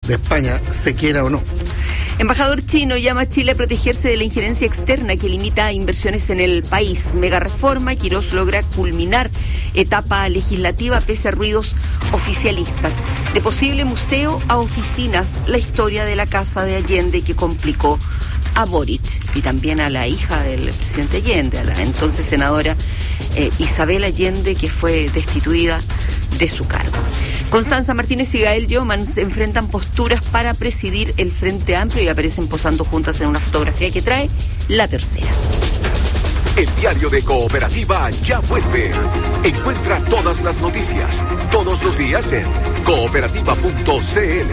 de España, se quiera o no. Embajador chino llama a Chile a protegerse de la injerencia externa que limita inversiones en el país. Mega reforma, Quirós logra culminar etapa legislativa pese a ruidos oficialistas. De posible museo a oficinas, la historia de la casa de Allende que complicó a Boric y también a la hija del presidente Allende, a la entonces senadora Isabel Allende, que fue destituida de su cargo. Constanza Martínez y Gael Yoman se enfrentan posturas para presidir el Frente Amplio y aparecen posando juntas en una fotografía que trae La Tercera. El diario de Cooperativa ya vuelve. Encuentra todas las noticias, todos los días en cooperativa.cl.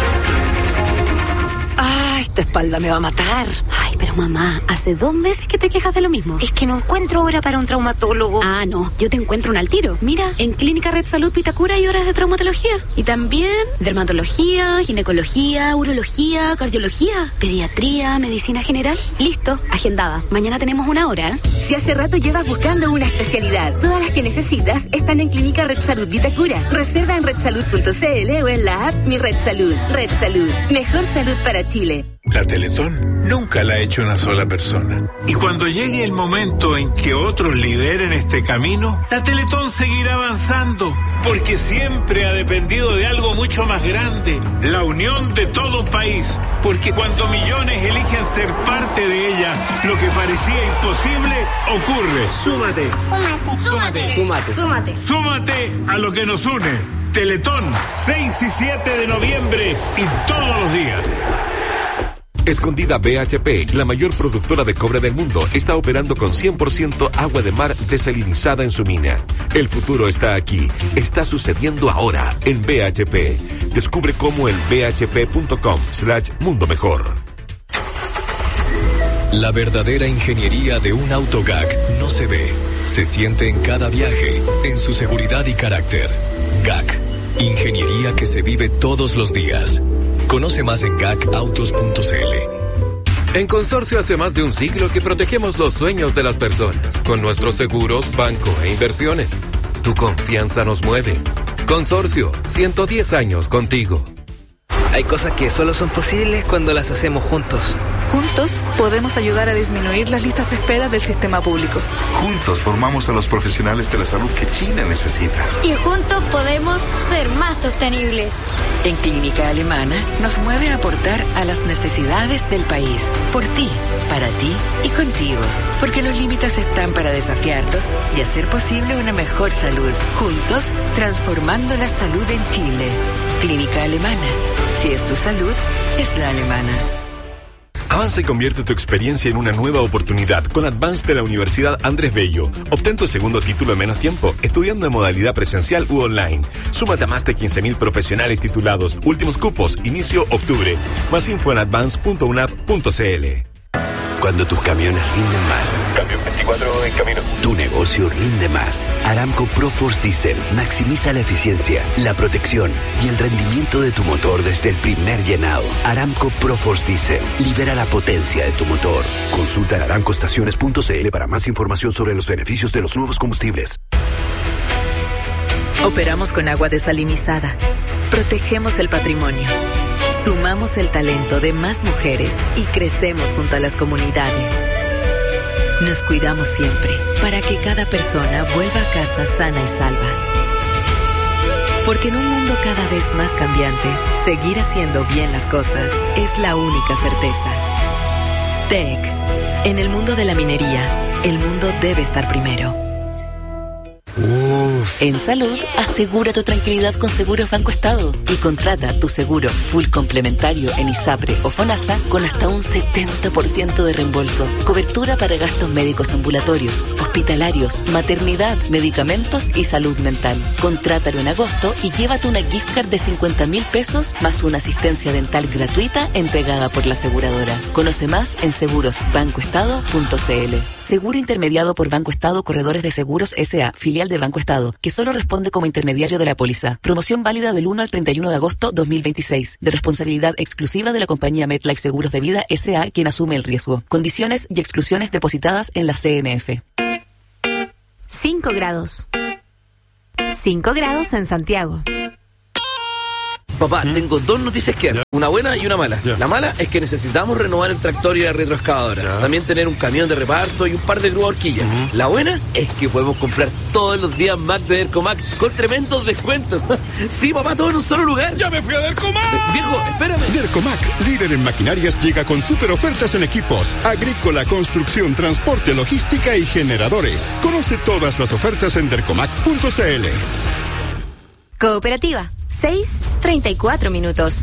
¡Ah, esta espalda me va a matar! Ay, pero mamá, hace 2 meses que te quejas de lo mismo. Es que no encuentro hora para un traumatólogo. Ah, no, yo te encuentro un al tiro. Mira, en Clínica Red Salud Vitacura hay horas de traumatología. Y también dermatología, ginecología, urología, cardiología, pediatría, medicina general. Listo, agendada. Mañana tenemos 1 hora. Si hace rato llevas buscando una especialidad, todas las que necesitas están en Clínica Red Salud Vitacura. Reserva en redsalud.cl o en la app Mi Red Salud. Red Salud, mejor salud para Chile. La Teletón nunca la ha hecho una sola persona. Y cuando llegue el momento en que otros lideren este camino, la Teletón seguirá avanzando, porque siempre ha dependido de algo mucho más grande, la unión de todo un país. Porque cuando millones eligen ser parte de ella, lo que parecía imposible ocurre. Súmate. Súmate. Súmate. Súmate. Súmate a lo que nos une. Teletón, 6 y 7 de noviembre y todos los días. Escondida BHP, la mayor productora de cobre del mundo, está operando con 100% agua de mar desalinizada en su mina. El futuro está aquí, está sucediendo ahora en BHP. Descubre cómo en bhp.com/mundo mejor. La verdadera ingeniería de un Autogag no se ve, se siente en cada viaje, en su seguridad y carácter. GAC, ingeniería que se vive todos los días. Conoce más en gacautos.cl. En Consorcio hace más de un siglo que protegemos los sueños de las personas con nuestros seguros, banco e inversiones. Tu confianza nos mueve. Consorcio, 110 años contigo. Hay cosas que solo son posibles cuando las hacemos juntos. Juntos podemos ayudar a disminuir las listas de espera del sistema público. Juntos formamos a los profesionales de la salud que China necesita. Y juntos podemos ser más sostenibles. En Clínica Alemana nos mueve a aportar a las necesidades del país. Por ti, para ti y contigo. Porque los límites están para desafiarlos y hacer posible una mejor salud. Juntos, transformando la salud en Chile. Clínica Alemana. Si es tu salud, es la alemana. Avanza y convierte tu experiencia en una nueva oportunidad con Advance de la Universidad Andrés Bello. Obtén tu segundo título en menos tiempo, estudiando en modalidad presencial u online. Súmate a más de 15.000 profesionales titulados. Últimos cupos, inicio octubre. Más info en advance.unap.cl. Cuando tus camiones rinden más. Camión 24 en camino. Tu negocio rinde más. Aramco ProForce Diesel maximiza la eficiencia, la protección y el rendimiento de tu motor desde el primer llenado. Aramco ProForce Diesel libera la potencia de tu motor. Consulta en aramcoestaciones.cl para más información sobre los beneficios de los nuevos combustibles. Operamos con agua desalinizada. Protegemos el patrimonio. Sumamos el talento de más mujeres y crecemos junto a las comunidades. Nos cuidamos siempre para que cada persona vuelva a casa sana y salva. Porque en un mundo cada vez más cambiante, seguir haciendo bien las cosas es la única certeza. TEC. En el mundo de la minería, el mundo debe estar primero. En salud, asegura tu tranquilidad con Seguros Banco Estado y contrata tu seguro full complementario en ISAPRE o FONASA con hasta un 70% de reembolso. Cobertura para gastos médicos ambulatorios, hospitalarios, maternidad, medicamentos y salud mental. Contrátalo en agosto y llévate una gift card de 50.000 pesos más una asistencia dental gratuita entregada por la aseguradora. Conoce más en segurosbancoestado.cl. Seguro intermediado por Banco Estado Corredores de Seguros S.A., filial de Banco Estado, que solo responde como intermediario de la póliza. Promoción válida del 1 al 31 de agosto 2026, de responsabilidad exclusiva de la compañía MetLife Seguros de Vida S.A., quien asume el riesgo. Condiciones y exclusiones depositadas en la CMF. 5 grados. 5 grados en Santiago. Papá, tengo dos noticias que dar, una buena y una mala. La mala es que necesitamos renovar el tractor y la retroexcavadora. También tener un camión de reparto y un par de grúas horquillas. La buena es que podemos comprar todos los días Mac de Dercomac con tremendos descuentos. Sí, papá, todo en un solo lugar. ¡Ya me fui a Dercomac! Viejo, espérame. Dercomac, líder en maquinarias, llega con super ofertas en equipos, agrícola, construcción, transporte, logística y generadores. Conoce todas las ofertas en dercomac.cl. Cooperativa, 6:34 minutos.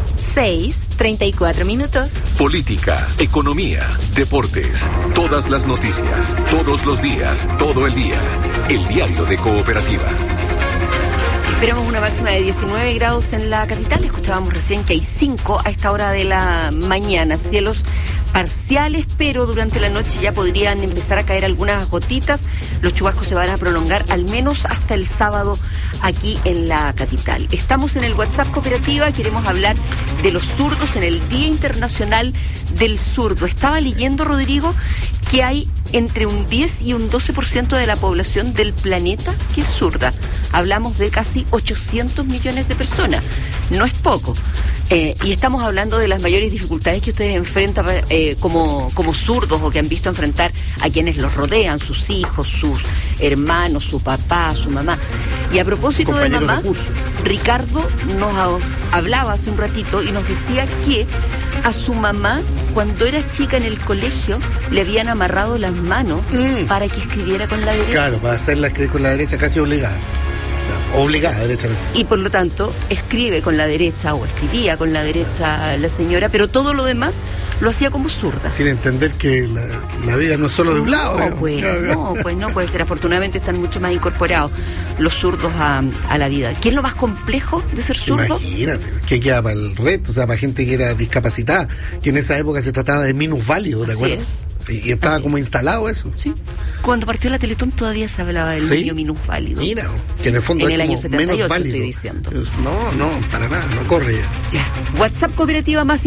6:34 minutos. Política, economía, deportes, todas las noticias, todos los días, todo el día. El diario de Cooperativa. Esperamos una máxima de 19 grados en la capital. Escuchábamos recién que hay 5 a esta hora de la mañana. Cielos parciales, pero durante la noche ya podrían empezar a caer algunas gotitas. Los chubascos se van a prolongar al menos hasta el sábado aquí en la capital. Estamos en el WhatsApp Cooperativa, queremos hablar de los zurdos en el Día Internacional del Zurdo. Estaba leyendo, Rodrigo, que hay entre un 10 y un 12% de la población del planeta que es zurda. Hablamos de casi 800 millones de personas. No es poco. Y estamos hablando de las mayores dificultades que ustedes enfrentan como zurdos o que han visto enfrentar a quienes los rodean, sus hijos, sus hermanos, su papá, su mamá. Y a propósito de mamá, Ricardo nos hablaba hace un ratito y nos decía que a su mamá, cuando era chica en el colegio, le habían amarrado las manos para que escribiera con la derecha. Claro, para hacerla escribir con la derecha casi obligada. Obligada, derechamente. Y por lo tanto, escribe con la derecha o escribía con la derecha la señora, pero todo lo demás lo hacía como zurda. Sin entender que la vida no es solo de un lado. No puede ser. Afortunadamente están mucho más incorporados los zurdos a la vida. ¿Qué es lo más complejo de ser zurdo? Imagínate, que queda para el resto, o sea, para gente que era discapacitada, que en esa época se trataba de minusválido, ¿te acuerdas? Y estaba como instalado eso. Sí. Cuando partió la Teletón todavía se hablaba del niño minusválido. Mira, que en el fondo en es el año 78 menos válido. Estoy diciendo. No, para nada, no corre ya. WhatsApp Cooperativa más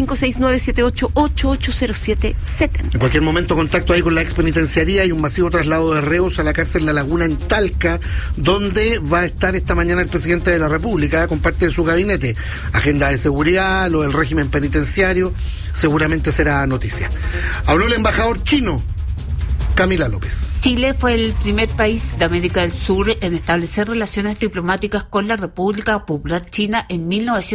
56978880770. En cualquier momento contacto ahí con la expenitenciaría y un masivo traslado de reos a la cárcel La Laguna en Talca, donde va a estar esta mañana el presidente de la República con parte de su gabinete. Agenda de seguridad, lo del régimen penitenciario, seguramente será noticia. Habló el embajador chino, Camila López. Chile fue el primer país de América del Sur en establecer relaciones diplomáticas con la República Popular China en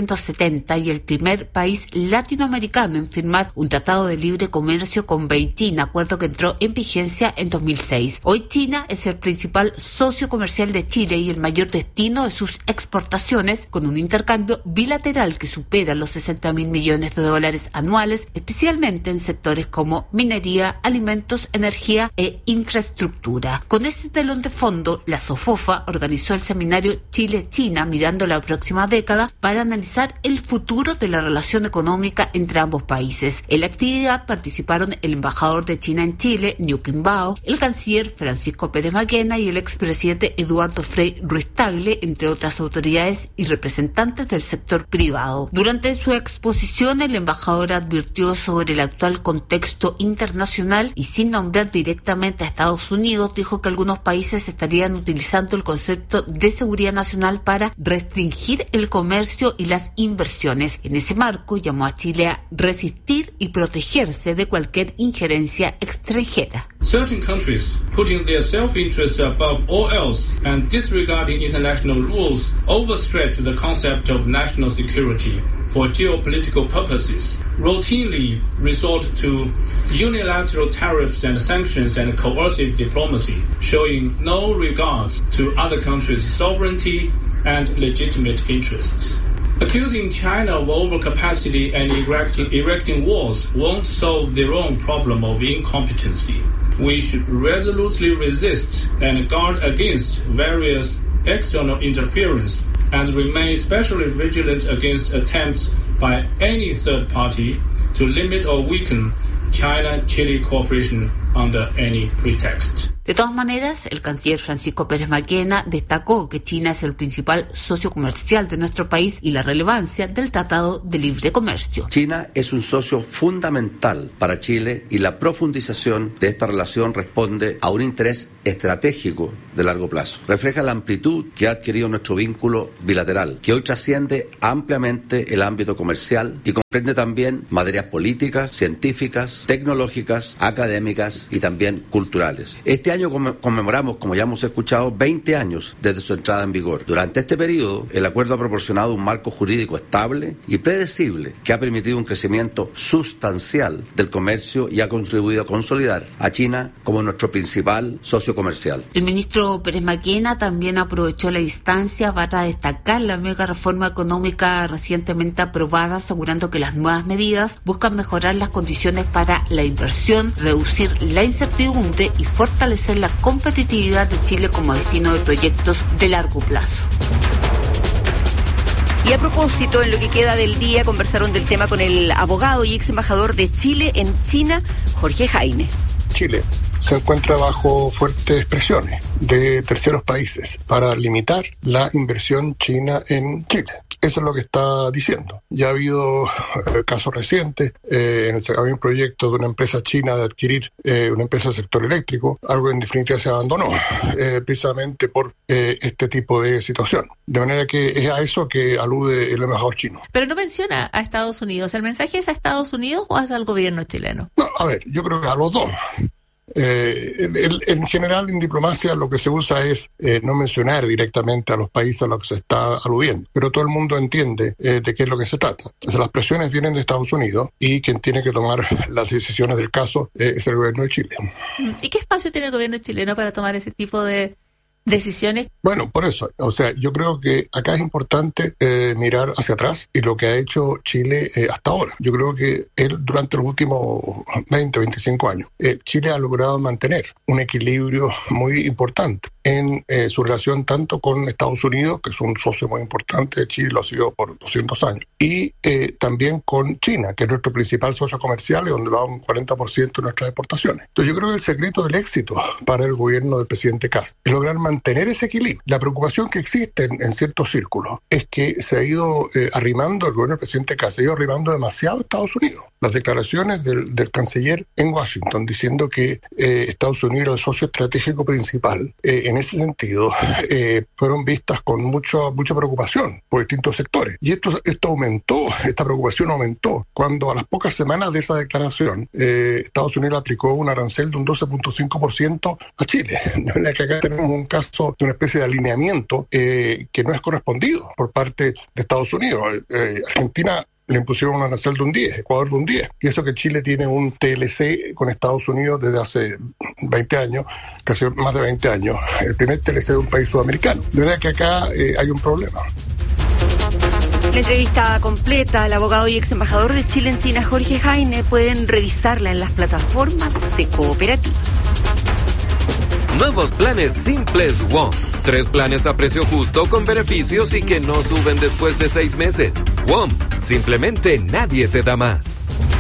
1970 y el primer país latinoamericano en firmar un tratado de libre comercio con Beijing, acuerdo que entró en vigencia en 2006. Hoy China es el principal socio comercial de Chile y el mayor destino de sus exportaciones, con un intercambio bilateral que supera los $60.000 millones anuales, especialmente en sectores como minería, alimentos, energía e infraestructura. Con ese telón de fondo, la SOFOFA organizó el seminario Chile-China mirando la próxima década para analizar el futuro de la relación económica entre ambos países. En la actividad participaron el embajador de China en Chile, Liu Qingbao, el canciller Francisco Pérez Maquena y el expresidente Eduardo Frei Ruiz-Tagle, entre otras autoridades y representantes del sector privado. Durante su exposición, el embajador advirtió sobre el actual contexto internacional y, sin nombrar directamente a Estados Unidos, dijo que algunos países estarían utilizando el concepto de seguridad nacional para restringir el comercio y las inversiones. En ese marco, llamó a Chile a resistir y protegerse de cualquier injerencia extranjera. Certain countries putting their self-interest above all else and disregarding international rules overstretch the concept of national security for geopolitical purposes, routinely resort to unilateral tariffs and sanctions and coercive diplomacy, showing no regard to other countries' sovereignty and legitimate interests. Accusing China of overcapacity and erecting walls won't solve their own problem of incompetency. We should resolutely resist and guard against various external interference and remain especially vigilant against attempts by any third party to limit or weaken China-Chile cooperation under any pretext. De todas maneras, el canciller Francisco Pérez Maquena destacó que China es el principal socio comercial de nuestro país y la relevancia del Tratado de Libre Comercio. China es un socio fundamental para Chile y la profundización de esta relación responde a un interés estratégico de largo plazo. Refleja la amplitud que ha adquirido nuestro vínculo bilateral, que hoy trasciende ampliamente el ámbito comercial y comprende también materias políticas, científicas, tecnológicas, académicas y también culturales. Este año conmemoramos, como ya hemos escuchado, 20 años desde su entrada en vigor. Durante este periodo, el acuerdo ha proporcionado un marco jurídico estable y predecible que ha permitido un crecimiento sustancial del comercio y ha contribuido a consolidar a China como nuestro principal socio comercial. El ministro Pérez Maquena también aprovechó la instancia para destacar la mega reforma económica recientemente aprobada, asegurando que las nuevas medidas buscan mejorar las condiciones para la inversión, reducir la incertidumbre y fortalecer la competitividad de Chile como destino de proyectos de largo plazo. Y a propósito, en lo que queda del día, conversaron del tema con el abogado y ex embajador de Chile en China, Jorge Jaime. Chile se encuentra bajo fuertes presiones de terceros países para limitar la inversión china en Chile. Eso es lo que está diciendo. Ya ha habido casos recientes. Había un proyecto de una empresa china de adquirir una empresa del sector eléctrico, algo que en definitiva se abandonó, precisamente por este tipo de situación. De manera que es a eso que alude el embajador chino. Pero no menciona a Estados Unidos. ¿El mensaje es a Estados Unidos o es al gobierno chileno? No, a ver, yo creo que a los dos. En general, en diplomacia lo que se usa es no mencionar directamente a los países a los que se está aludiendo, pero todo el mundo entiende de qué es lo que se trata. Entonces, las presiones vienen de Estados Unidos y quien tiene que tomar las decisiones del caso es el gobierno de Chile. ¿Y qué espacio tiene el gobierno chileno para tomar ese tipo de decisiones? Bueno, por eso, o sea, yo creo que acá es importante mirar hacia atrás y lo que ha hecho Chile hasta ahora. Yo creo que durante los últimos 20, 25 años, Chile ha logrado mantener un equilibrio muy importante en su relación tanto con Estados Unidos, que es un socio muy importante de Chile, lo ha sido por 200 años, y también con China, que es nuestro principal socio comercial y donde va un 40% de nuestras exportaciones. Entonces yo creo que el secreto del éxito para el gobierno del presidente Kast es lograr mantener ese equilibrio. La preocupación que existe en ciertos círculos es que se ha ido arrimando, el gobierno del presidente Kast se ha ido arrimando demasiado a Estados Unidos. Las declaraciones del canciller en Washington diciendo que Estados Unidos era el socio estratégico principal, en ese sentido, fueron vistas con mucha preocupación por distintos sectores. Y esto aumentó, esta preocupación aumentó cuando a las pocas semanas de esa declaración Estados Unidos aplicó un arancel de un 12.5% a Chile. De manera que acá tenemos un caso de una especie de alineamiento que no es correspondido por parte de Estados Unidos. Argentina le impusieron un arancel de un 10, Ecuador de un 10. Y eso que Chile tiene un TLC con Estados Unidos desde hace 20 años, casi más de 20 años. El primer TLC de un país sudamericano. De verdad que acá hay un problema. La entrevista completa al abogado y ex embajador de Chile en China, Jorge Jaime, pueden revisarla en las plataformas de Cooperativa. Nuevos planes simples WOM. 3 planes a precio justo con beneficios y que no suben después de 6 meses. WOM, simplemente nadie te da más.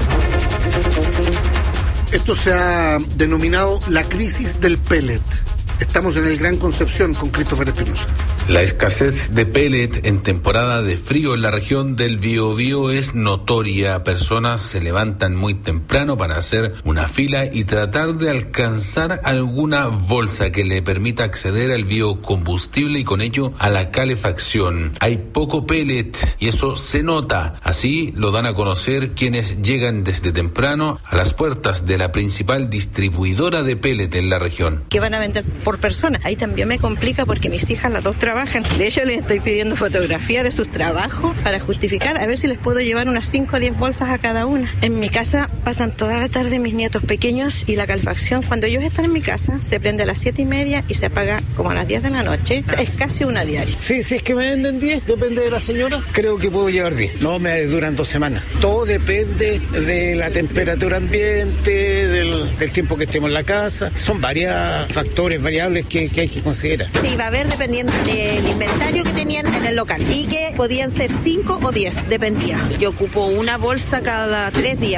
Esto se ha denominado la crisis del pellet. Estamos en el Gran Concepción con Christopher Espinosa. La escasez de pellet en temporada de frío en la región del Biobío es notoria. Personas se levantan muy temprano para hacer una fila y tratar de alcanzar alguna bolsa que le permita acceder al biocombustible y con ello a la calefacción. Hay poco pellet y eso se nota. Así lo dan a conocer quienes llegan desde temprano a las puertas de la principal distribuidora de pellet en la región. ¿Qué van a vender por persona? Ahí también me complica porque mis hijas las dos trabajan. De hecho, les estoy pidiendo fotografía de sus trabajos para justificar, a ver si les puedo llevar unas 5 o 10 bolsas a cada una. En mi casa pasan toda la tarde mis nietos pequeños y la calefacción, cuando ellos están en mi casa, se prende a las 7:30 y se apaga como a las 10 de la noche. Es casi una diaria. Sí, si es que me venden 10, depende de la señora, creo que puedo llevar 10. No, me duran 2 semanas. Todo depende de la temperatura ambiente, del tiempo que estemos en la casa. Son varios factores, variables que hay que considerar. Sí, va a haber dependiendo del inventario que tenían en el local y que podían ser 5 o 10, dependía. Yo ocupo una bolsa cada 3 días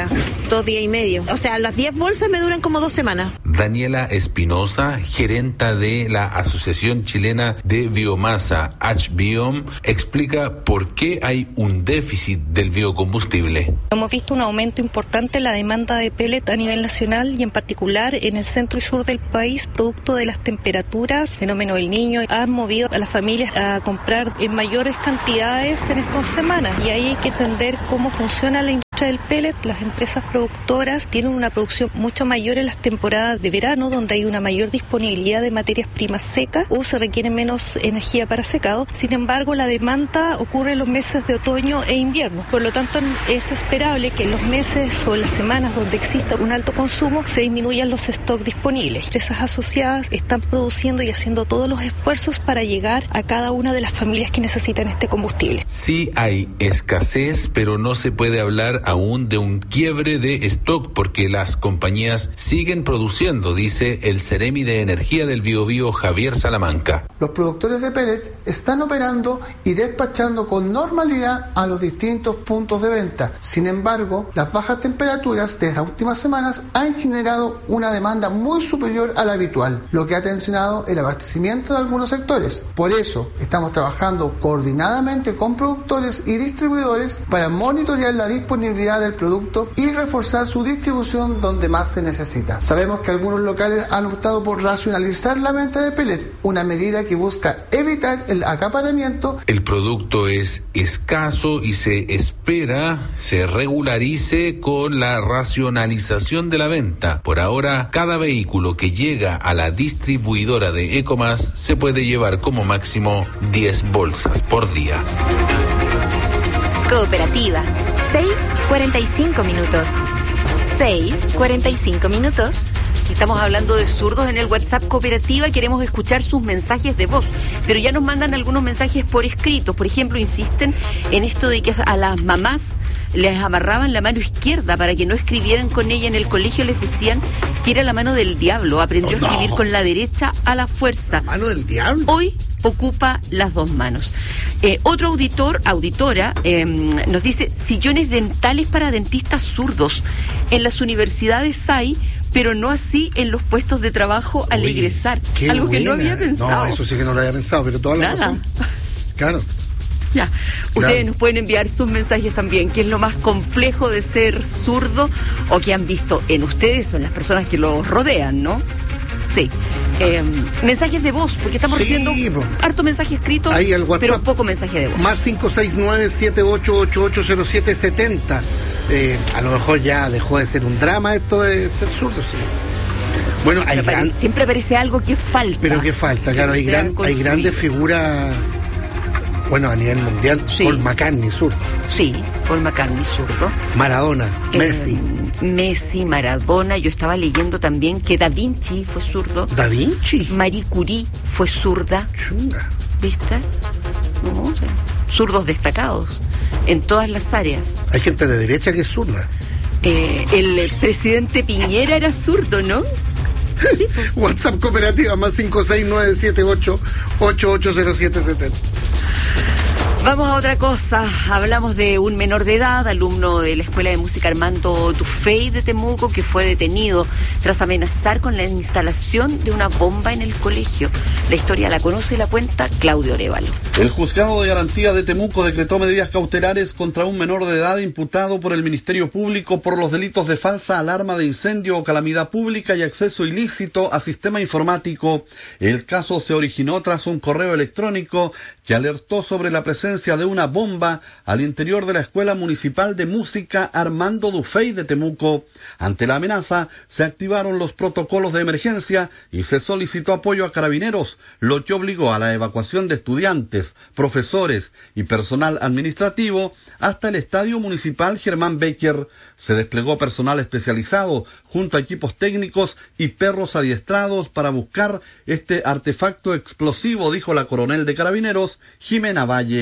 2 días y medio. O sea, las 10 bolsas me duran como 2 semanas. Daniela Espinosa, gerenta de la Asociación Chilena de Biomasa, HBiom, explica por qué hay un déficit del biocombustible. Hemos visto un aumento importante en la demanda de pellet a nivel nacional y en particular en el centro y sur del país, producto de las temperaturas, fenómeno del Niño, han movido a las familias a comprar en mayores cantidades en estas semanas, y ahí hay que entender cómo funciona la industria del pellet. Las empresas productoras tienen una producción mucho mayor en las temporadas de verano, donde hay una mayor disponibilidad de materias primas secas o se requiere menos energía para secado. Sin embargo, la demanda ocurre en los meses de otoño e invierno. Por lo tanto, es esperable que en los meses o las semanas donde exista un alto consumo se disminuyan los stocks disponibles. Empresas asociadas están produciendo y haciendo todos los esfuerzos para llegar a cada una de las familias que necesitan este combustible. Sí hay escasez, pero no se puede hablar aún de un quiebre de stock porque las compañías siguen produciendo, dice el Ceremi de Energía del Biobío, Javier Salamanca. Los productores de pellet están operando y despachando con normalidad a los distintos puntos de venta. Sin embargo, las bajas temperaturas de las últimas semanas han generado una demanda muy superior a la habitual, lo que ha tensionado el abastecimiento de algunos sectores. Por eso, estamos trabajando coordinadamente con productores y distribuidores para monitorear la disponibilidad del producto y reforzar su distribución donde más se necesita. Sabemos que algunos locales han optado por racionalizar la venta de pellet, una medida que busca evitar el acaparamiento. El producto es escaso y se espera se regularice con la racionalización de la venta. Por ahora, cada vehículo que llega a la distribuidora de Ecomas se puede llevar como máximo 10 bolsas por día. Cooperativa. 6:45 minutos. 6:45 minutos. Estamos hablando de zurdos en el WhatsApp Cooperativa. Queremos escuchar sus mensajes de voz, pero ya nos mandan algunos mensajes por escrito. Por ejemplo, insisten en esto de que a las mamás les amarraban la mano izquierda para que no escribieran con ella en el colegio. Les decían que era la mano del diablo. Aprendió a escribir con la derecha a la fuerza. ¿Mano del diablo? Hoy ocupa las 2 manos. Otro auditora, nos dice sillones dentales para dentistas zurdos. En las universidades hay, pero no así en los puestos de trabajo al egresar. Algo que no había pensado. No, eso sí que no lo había pensado, pero toda la razón. Claro. Ya, ustedes nos pueden enviar sus mensajes también, qué es lo más complejo de ser zurdo o que han visto en ustedes o en las personas que los rodean, ¿no? Sí. Mensajes de voz, porque estamos recibiendo harto mensaje escrito, ahí al WhatsApp, pero poco mensaje de voz. Más 569-7888-0770. A lo mejor ya dejó de ser un drama esto de ser zurdo, sí. Bueno, siempre parece algo que falta. Pero que falta, claro, hay grandes figuras. Bueno, a nivel mundial, sí. Paul McCartney, zurdo. Sí, Paul McCartney, zurdo. Maradona, Messi, Maradona. Yo estaba leyendo también que Da Vinci fue zurdo. ¿Da Vinci? Marie Curie fue zurda. Chunga. ¿Viste? No, o sea, zurdos destacados en todas las áreas. Hay gente de derecha que es zurda. El presidente Piñera era zurdo, ¿no? Sí, pues. WhatsApp Cooperativa, más 569-7888-0770. Vamos a otra cosa. Hablamos de un menor de edad, alumno de la Escuela de Música Armando Dufay de Temuco, que fue detenido tras amenazar con la instalación de una bomba en el colegio. La historia la conoce y la cuenta Claudio Arévalo. El Juzgado de Garantía de Temuco decretó medidas cautelares contra un menor de edad imputado por el Ministerio Público por los delitos de falsa alarma de incendio o calamidad pública y acceso ilícito a sistema informático. El caso se originó tras un correo electrónico que alertó sobre la presencia de una bomba al interior de la Escuela Municipal de Música Armando Dufay de Temuco. Ante la amenaza, se activaron los protocolos de emergencia y se solicitó apoyo a carabineros, lo que obligó a la evacuación de estudiantes, profesores y personal administrativo hasta el Estadio Municipal Germán Becker. Se desplegó personal especializado junto a equipos técnicos y perros adiestrados para buscar este artefacto explosivo, dijo la coronel de carabineros, Jimena Valle.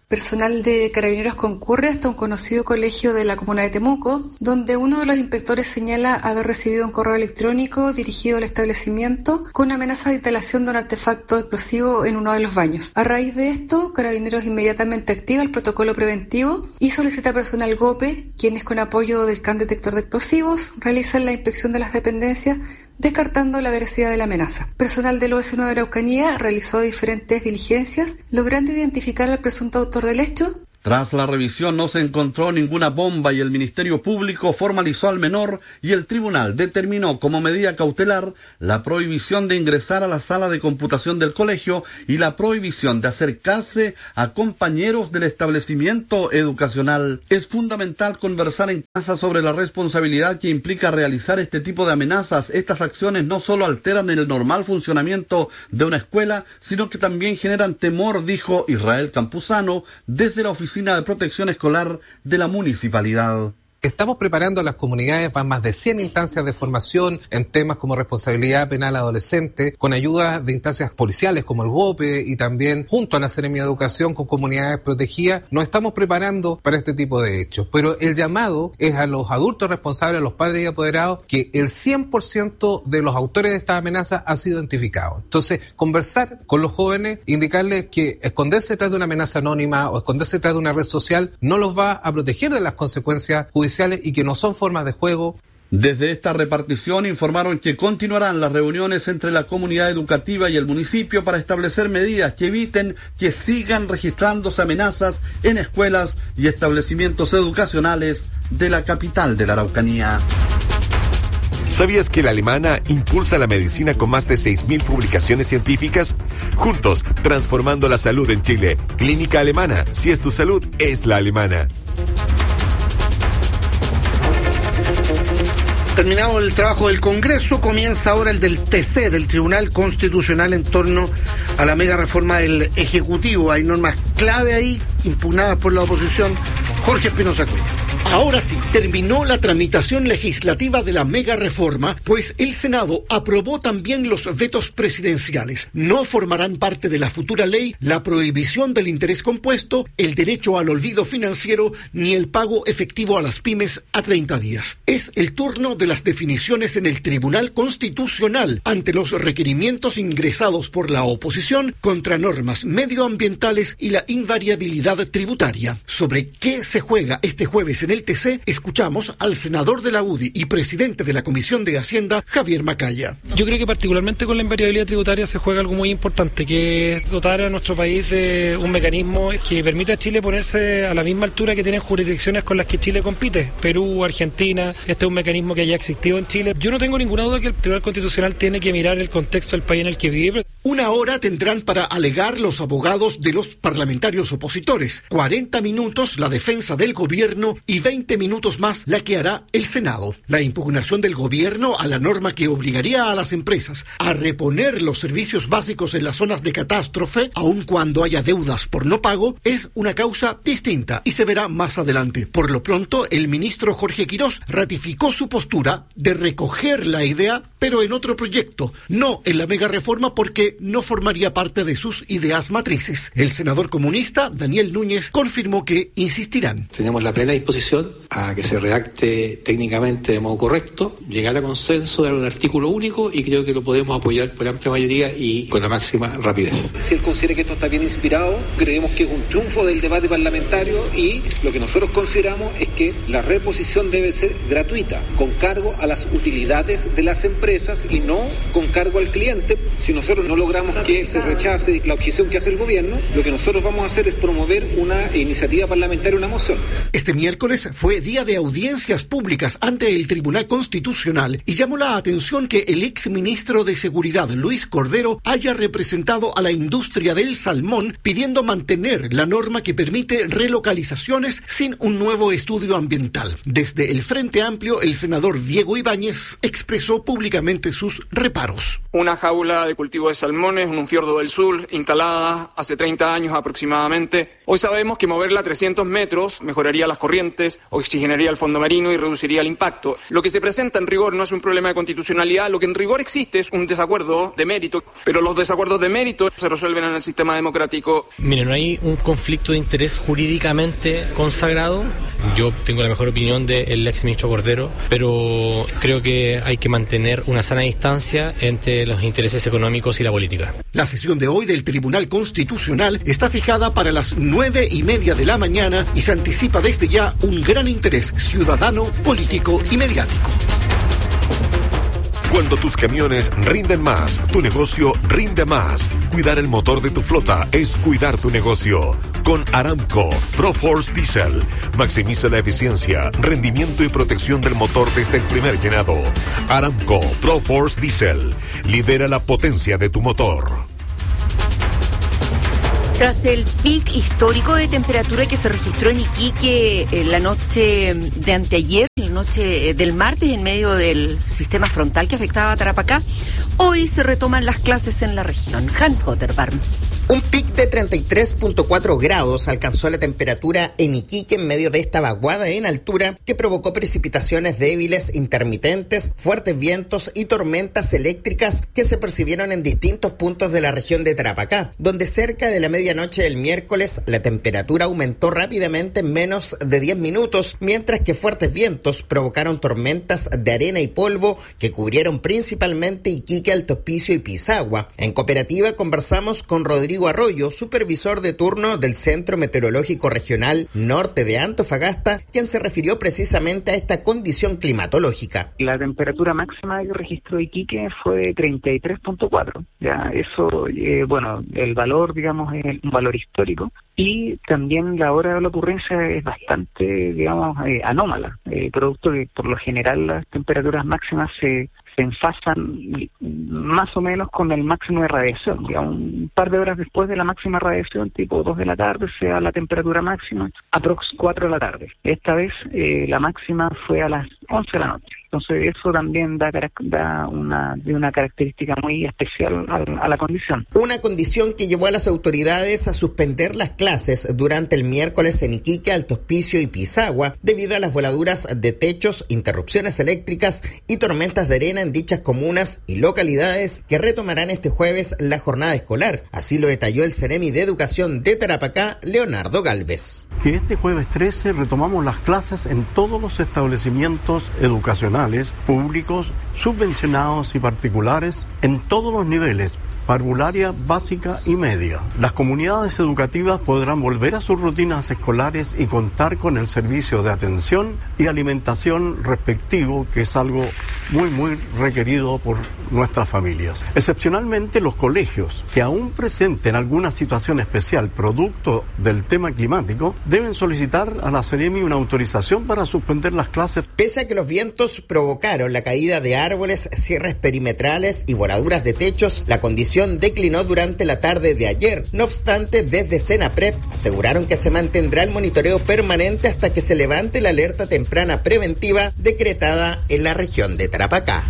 Personal de Carabineros concurre hasta un conocido colegio de la comuna de Temuco, donde uno de los inspectores señala haber recibido un correo electrónico dirigido al establecimiento con amenaza de instalación de un artefacto explosivo en uno de los baños. A raíz de esto, Carabineros inmediatamente activa el protocolo preventivo y solicita personal GOPE, quienes con apoyo del CAN detector de explosivos realizan la inspección de las dependencias, descartando la veracidad de la amenaza. Personal del OS9 Araucanía realizó diferentes diligencias, logrando identificar al presunto autor del hecho. Tras la revisión no se encontró ninguna bomba y el Ministerio Público formalizó al menor y el tribunal determinó como medida cautelar la prohibición de ingresar a la sala de computación del colegio y la prohibición de acercarse a compañeros del establecimiento educacional. Es fundamental conversar en casa sobre la responsabilidad que implica realizar este tipo de amenazas. Estas acciones no solo alteran el normal funcionamiento de una escuela, sino que también generan temor, dijo Israel Campuzano desde la Oficina de Protección Escolar de la Municipalidad. Estamos preparando a las comunidades, van más de 100 instancias de formación en temas como responsabilidad penal adolescente, con ayuda de instancias policiales como el GOPE y también junto a la Seremia de Educación con comunidades protegidas. Nos estamos preparando para este tipo de hechos, pero el llamado es a los adultos responsables, a los padres y apoderados, que el 100% de los autores de estas amenazas ha sido identificado. Entonces, conversar con los jóvenes, indicarles que esconderse detrás de una amenaza anónima o esconderse detrás de una red social no los va a proteger de las consecuencias judiciales y que no son formas de juego. Desde esta repartición informaron que continuarán las reuniones entre la comunidad educativa y el municipio para establecer medidas que eviten que sigan registrándose amenazas en escuelas y establecimientos educacionales de la capital de la Araucanía. ¿Sabías que la Alemana impulsa la medicina con más de 6.000 publicaciones científicas? Juntos, transformando la salud en Chile. Clínica Alemana. Si es tu salud, es la alemana. Terminado el trabajo del Congreso, comienza ahora el del TC, del Tribunal Constitucional, en torno a la mega reforma del Ejecutivo. Hay normas clave ahí, impugnadas por la oposición. Jorge Espinosa Cuello. Ahora sí, terminó la tramitación legislativa de la mega reforma, pues el Senado aprobó también los vetos presidenciales. No formarán parte de la futura ley la prohibición del interés compuesto, el derecho al olvido financiero, ni el pago efectivo a las pymes a 30 días. Es el turno de las definiciones en el Tribunal Constitucional ante los requerimientos ingresados por la oposición contra normas medioambientales y la invariabilidad tributaria. Sobre qué se juega este jueves en el TC, escuchamos al senador de la UDI y presidente de la Comisión de Hacienda, Javier Macaya. Yo creo que particularmente con la invariabilidad tributaria se juega algo muy importante, que es dotar a nuestro país de un mecanismo que permita a Chile ponerse a la misma altura que tienen jurisdicciones con las que Chile compite, Perú, Argentina. Este es un mecanismo que haya existido en Chile. Yo no tengo ninguna duda que el Tribunal Constitucional tiene que mirar el contexto del país en el que vive. Una hora tendrán para alegar los abogados de los parlamentarios opositores, 40 minutos la defensa del gobierno y 20 minutos más la que hará el Senado. La impugnación del gobierno a la norma que obligaría a las empresas a reponer los servicios básicos en las zonas de catástrofe, aun cuando haya deudas por no pago, es una causa distinta y se verá más adelante. Por lo pronto, el ministro Jorge Quirós ratificó su postura de recoger la idea, pero en otro proyecto, no en la mega reforma, porque no formaría parte de sus ideas matrices. El senador comunista, Daniel Núñez, confirmó que insistirán. Tenemos la plena disposición a que se redacte técnicamente de modo correcto, llegar a consenso, dar un artículo único, y creo que lo podemos apoyar por amplia mayoría y con la máxima rapidez. Si él considera que esto está bien inspirado, creemos que es un triunfo del debate parlamentario, y lo que nosotros consideramos es que la reposición debe ser gratuita, con cargo a las utilidades de las empresas y no con cargo al cliente. Si nosotros no logramos que se rechace la objeción que hace el gobierno, lo que nosotros vamos a hacer es promover una iniciativa parlamentaria, una moción. Este miércoles fue día de audiencias públicas ante el Tribunal Constitucional y llamó la atención que el exministro de Seguridad, Luis Cordero, haya representado a la industria del salmón pidiendo mantener la norma que permite relocalizaciones sin un nuevo estudio ambiental. Desde el Frente Amplio, el senador Diego Ibáñez expresó públicamente sus reparos. Una jaula de cultivo de salmón Salmones, en un fiordo del sur, instalada hace 30 años aproximadamente. Hoy sabemos que moverla a 300 metros mejoraría las corrientes, oxigenaría el fondo marino y reduciría el impacto. Lo que se presenta en rigor no es un problema de constitucionalidad, lo que en rigor existe es un desacuerdo de mérito, pero los desacuerdos de mérito se resuelven en el sistema democrático. Mire, no hay un conflicto de interés jurídicamente consagrado. Yo tengo la mejor opinión del ex ministro Cordero, pero creo que hay que mantener una sana distancia entre los intereses económicos y la política. La sesión de hoy del Tribunal Constitucional está fijada para las 9:30 de la mañana y se anticipa desde ya un gran interés ciudadano, político y mediático. Cuando tus camiones rinden más, tu negocio rinde más. Cuidar el motor de tu flota es cuidar tu negocio. Con Aramco ProForce Diesel, maximiza la eficiencia, rendimiento y protección del motor desde el primer llenado. Aramco ProForce Diesel, lidera la potencia de tu motor. Tras el pic histórico de temperatura que se registró en Iquique la noche de anteayer, la noche del martes, en medio del sistema frontal que afectaba a Tarapacá, hoy se retoman las clases en la región. Hans Gotterbarm. Un pic de 33.4 grados alcanzó la temperatura en Iquique en medio de esta vaguada en altura que provocó precipitaciones débiles, intermitentes, fuertes vientos y tormentas eléctricas que se percibieron en distintos puntos de la región de Tarapacá, donde cerca de la medianoche del miércoles la temperatura aumentó rápidamente en menos de 10 minutos, mientras que fuertes vientos provocaron tormentas de arena y polvo que cubrieron principalmente Iquique, Alto Hospicio y Pisagua. En Cooperativa conversamos con Rodrigo Arroyo, supervisor de turno del Centro Meteorológico Regional Norte de Antofagasta, quien se refirió precisamente a esta condición climatológica. La temperatura máxima que registró Iquique fue 33.4. Ya, eso, el valor, digamos, es un valor histórico. Y también la hora de la ocurrencia es bastante, anómala, producto de, por lo general, las temperaturas máximas se enfasan más o menos con el máximo de radiación. Un par de horas después de la máxima radiación, tipo 2 de la tarde, sea la temperatura máxima, aprox 4 de la tarde. Esta vez la máxima fue a las 11 de la noche. Entonces eso también da una característica muy especial a la condición. Una condición que llevó a las autoridades a suspender las clases durante el miércoles en Iquique, Alto Hospicio y Pisagua debido a las voladuras de techos, interrupciones eléctricas y tormentas de arena en dichas comunas y localidades que retomarán este jueves la jornada escolar. Así lo detalló el Ceremi de Educación de Tarapacá, Leonardo Galvez. Que este jueves 13 retomamos las clases en todos los establecimientos educacionales, públicos, subvencionados y particulares, en todos los niveles, parvularia, básica y media. Las comunidades educativas podrán volver a sus rutinas escolares y contar con el servicio de atención y alimentación respectivo, que es algo muy requerido por nuestras familias. Excepcionalmente, los colegios que aún presenten alguna situación especial producto del tema climático deben solicitar a la Ceremi una autorización para suspender las clases. Pese a que los vientos provocaron la caída de árboles, cierres perimetrales y voladuras de techos, la condición declinó durante la tarde de ayer. No obstante, desde Senapred aseguraron que se mantendrá el monitoreo permanente hasta que se levante la alerta temprana preventiva decretada en la región de Tarapacá.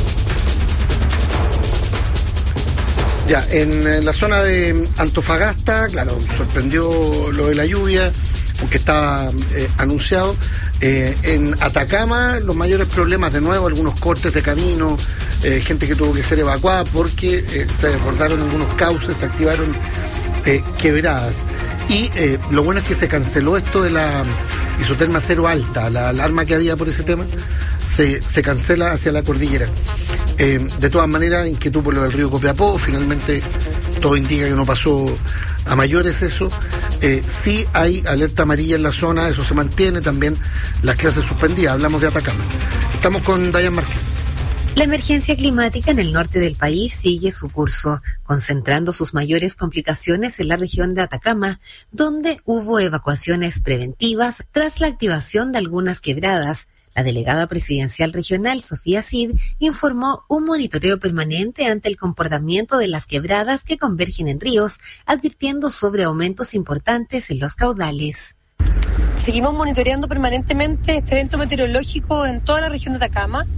Ya, en la zona de Antofagasta, claro, sorprendió lo de la lluvia, aunque estaba anunciado. En Atacama, los mayores problemas, de nuevo, algunos cortes de camino, gente que tuvo que ser evacuada porque se desbordaron algunos cauces, se activaron quebradas. Y lo bueno es que se canceló esto de la isoterma cero alta, la alarma que había por ese tema, se cancela hacia la cordillera. De todas maneras, inquietud por lo del río Copiapó, finalmente todo indica que no pasó a mayores eso. Sí hay alerta amarilla en la zona, eso se mantiene, también las clases suspendidas. Hablamos de Atacama. Estamos con Dayan Márquez. La emergencia climática en el norte del país sigue su curso, concentrando sus mayores complicaciones en la región de Atacama, donde hubo evacuaciones preventivas tras la activación de algunas quebradas. La delegada presidencial regional, Sofía Cid, informó un monitoreo permanente ante el comportamiento de las quebradas que convergen en ríos, advirtiendo sobre aumentos importantes en los caudales. Seguimos monitoreando permanentemente este evento meteorológico en toda la región de Atacama.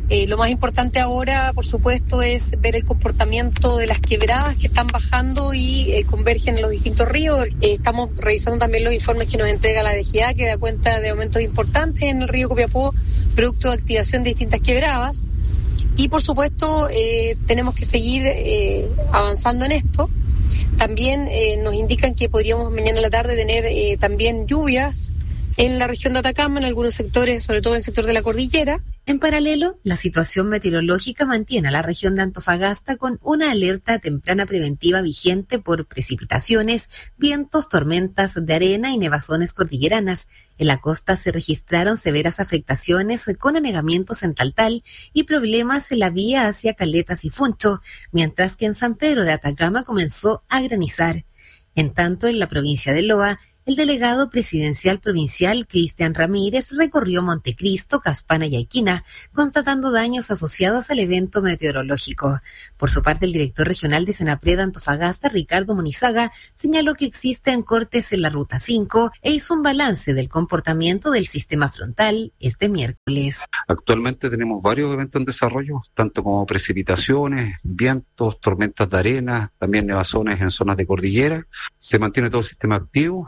Lo más importante ahora, por supuesto, es ver el comportamiento de las quebradas que están bajando y convergen en los distintos ríos. Estamos revisando también los informes que nos entrega la DGA, que da cuenta de aumentos importantes en el río Copiapó, producto de activación de distintas quebradas. Y, por supuesto, tenemos que seguir avanzando en esto. También nos indican que podríamos mañana a la tarde tener también lluvias en la región de Atacama, en algunos sectores, sobre todo en el sector de la cordillera. En paralelo, la situación meteorológica mantiene a la región de Antofagasta con una alerta temprana preventiva vigente por precipitaciones, vientos, tormentas de arena y nevazones cordilleranas. En la costa se registraron severas afectaciones con anegamientos en Taltal y problemas en la vía hacia Caletas y Funcho, mientras que en San Pedro de Atacama comenzó a granizar. En tanto, en la provincia de Loa, el delegado presidencial provincial Cristian Ramírez recorrió Montecristo, Caspana y Aiquina, constatando daños asociados al evento meteorológico. Por su parte, el director regional de Senapred Antofagasta, Ricardo Munizaga, señaló que existen cortes en la Ruta 5 e hizo un balance del comportamiento del sistema frontal este miércoles. Actualmente tenemos varios eventos en desarrollo, tanto como precipitaciones, vientos, tormentas de arena, también nevazones en zonas de cordillera. Se mantiene todo el sistema activo.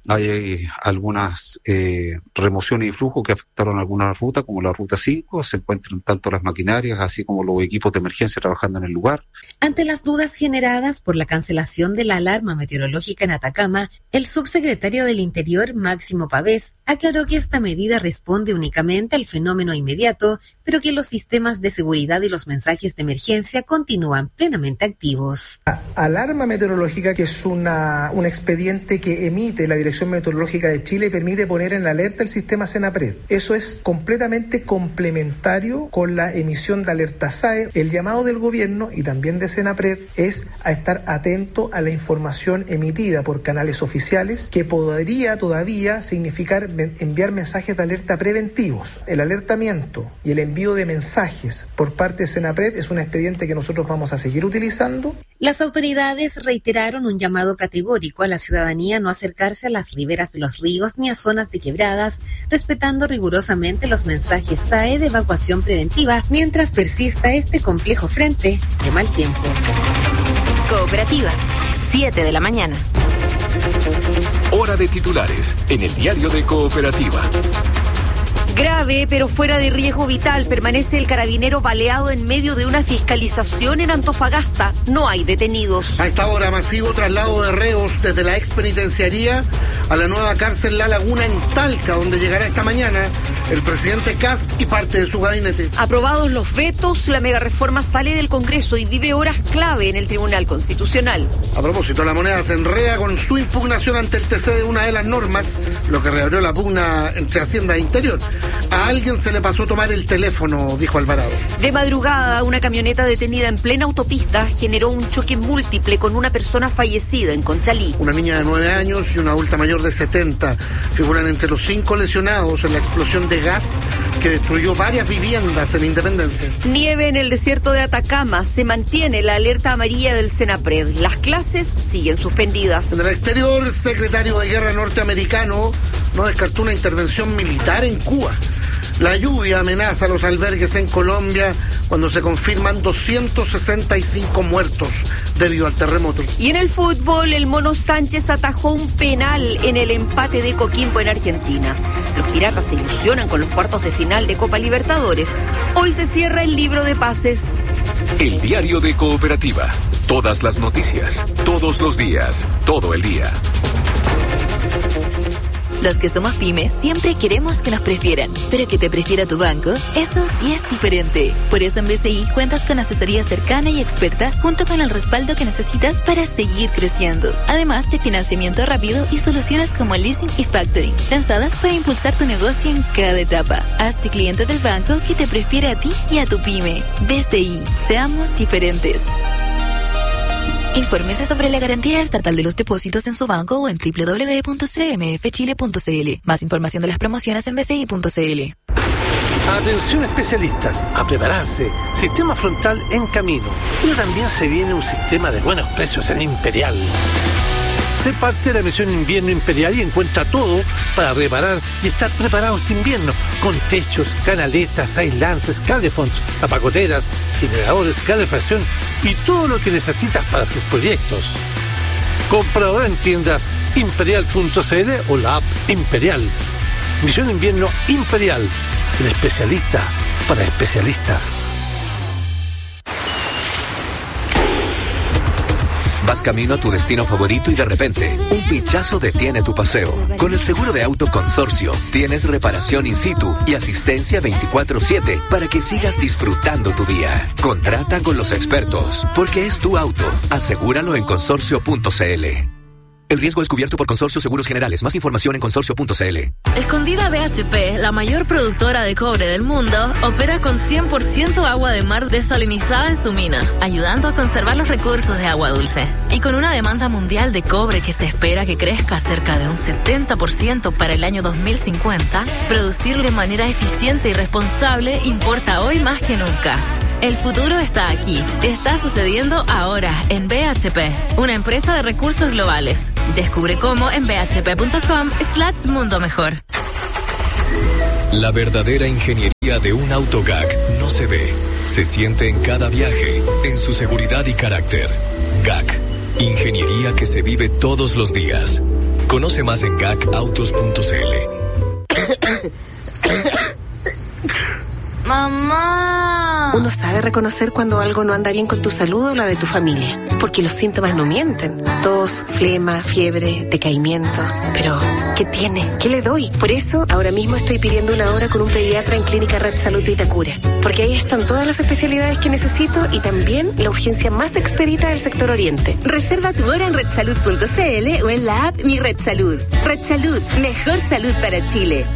Hay algunas remociones y flujos que afectaron algunas rutas, como la Ruta 5. Se encuentran tanto las maquinarias, así como los equipos de emergencia trabajando en el lugar. Ante las dudas generadas por la cancelación de la alarma meteorológica en Atacama, el subsecretario del Interior, Máximo Pavés, aclaró que esta medida responde únicamente al fenómeno inmediato, pero que los sistemas de seguridad y los mensajes de emergencia continúan plenamente activos. La alarma meteorológica, que es un expediente que emite la Dirección Meteorológica de Chile, permite poner en alerta el sistema Senapred. Eso es completamente complementario con la emisión de alerta SAE. El llamado del gobierno y también de Senapred es a estar atento a la información emitida por canales oficiales, que podría todavía significar enviar mensajes de alerta preventivos. El alertamiento y el envío de mensajes por parte de Senapred es un expediente que nosotros vamos a seguir utilizando. Las autoridades reiteraron un llamado categórico a la ciudadanía a no acercarse a las riberas de los ríos ni a zonas de quebradas, respetando rigurosamente los mensajes SAE de evacuación preventiva mientras persista este complejo frente de mal tiempo. Cooperativa, 7 de la mañana. Hora de titulares en el diario de Cooperativa. Grave, pero fuera de riesgo vital, permanece el carabinero baleado en medio de una fiscalización en Antofagasta. No hay detenidos. A esta hora, masivo traslado de reos desde la ex penitenciaría a la nueva cárcel La Laguna en Talca, donde llegará esta mañana el presidente Kast y parte de su gabinete. Aprobados los vetos, la megareforma sale del Congreso y vive horas clave en el Tribunal Constitucional. A propósito, la moneda se enreda con su impugnación ante el TC de una de las normas, lo que reabrió la pugna entre Hacienda e Interior. A alguien se le pasó a tomar el teléfono, dijo Alvarado. De madrugada, una camioneta detenida en plena autopista generó un choque múltiple con una persona fallecida en Conchalí. Una niña de 9 años y una adulta mayor de 70 figuran entre los 5 lesionados en la explosión de gas que destruyó varias viviendas en Independencia. Nieve en el desierto de Atacama. Se mantiene la alerta amarilla del Senapred. Las clases siguen suspendidas. En el exterior, secretario de Guerra norteamericano no descartó una intervención militar en Cuba. La lluvia amenaza a los albergues en Colombia cuando se confirman 265 muertos debido al terremoto. Y en el fútbol, el Mono Sánchez atajó un penal en el empate de Coquimbo en Argentina. Los piratas se ilusionan con los cuartos de final de Copa Libertadores. Hoy se cierra el libro de pases. El diario de Cooperativa. Todas las noticias, todos los días, todo el día. Los que somos pyme siempre queremos que nos prefieran, pero que te prefiera tu banco, eso sí es diferente. Por eso en BCI cuentas con asesoría cercana y experta junto con el respaldo que necesitas para seguir creciendo. Además de financiamiento rápido y soluciones como leasing y factoring, pensadas para impulsar tu negocio en cada etapa. Hazte cliente del banco que te prefiere a ti y a tu pyme. BCI, seamos diferentes. Infórmese sobre la garantía estatal de los depósitos en su banco o en www.cmfchile.cl. Más información de las promociones en bci.cl. Atención especialistas, a prepararse. Sistema frontal en camino. Pero también se viene un sistema de buenos precios en Imperial. Sé parte de la misión Invierno Imperial y encuentra todo para reparar y estar preparado este invierno, con techos, canaletas, aislantes, calefonds, tapacoteras, generadores, calefacción y todo lo que necesitas para tus proyectos. Compra ahora en tiendas imperial.cl o la app Imperial. Misión Invierno Imperial, el especialista para especialistas. Vas camino a tu destino favorito y de repente, un pichazo detiene tu paseo. Con el seguro de auto Consorcio, tienes reparación in situ y asistencia 24/7 para que sigas disfrutando tu día. Contrata con los expertos, porque es tu auto. Asegúralo en consorcio.cl. El riesgo es cubierto por Consorcio Seguros Generales. Más información en consorcio.cl. Escondida BHP, la mayor productora de cobre del mundo, opera con 100% agua de mar desalinizada en su mina, ayudando a conservar los recursos de agua dulce. Y con una demanda mundial de cobre que se espera que crezca cerca de un 70% para el año 2050, producir de manera eficiente y responsable importa hoy más que nunca. El futuro está aquí. Está sucediendo ahora en BHP, una empresa de recursos globales. Descubre cómo en bhp.com/mundo mejor. La verdadera ingeniería de un auto GAC no se ve, se siente en cada viaje, en su seguridad y carácter. GAC, ingeniería que se vive todos los días. Conoce más en gacautos.cl. ¡Mamá! Uno sabe reconocer cuando algo no anda bien con tu salud o la de tu familia, porque los síntomas no mienten. Tos, flema, fiebre, decaimiento. Pero, ¿qué tiene? ¿Qué le doy? Por eso, ahora mismo estoy pidiendo una hora con un pediatra en Clínica Red Salud Vitacura, porque ahí están todas las especialidades que necesito y también la urgencia más expedita del sector oriente. Reserva tu hora en redsalud.cl o en la app Mi Red Salud. Red Salud, mejor salud para Chile.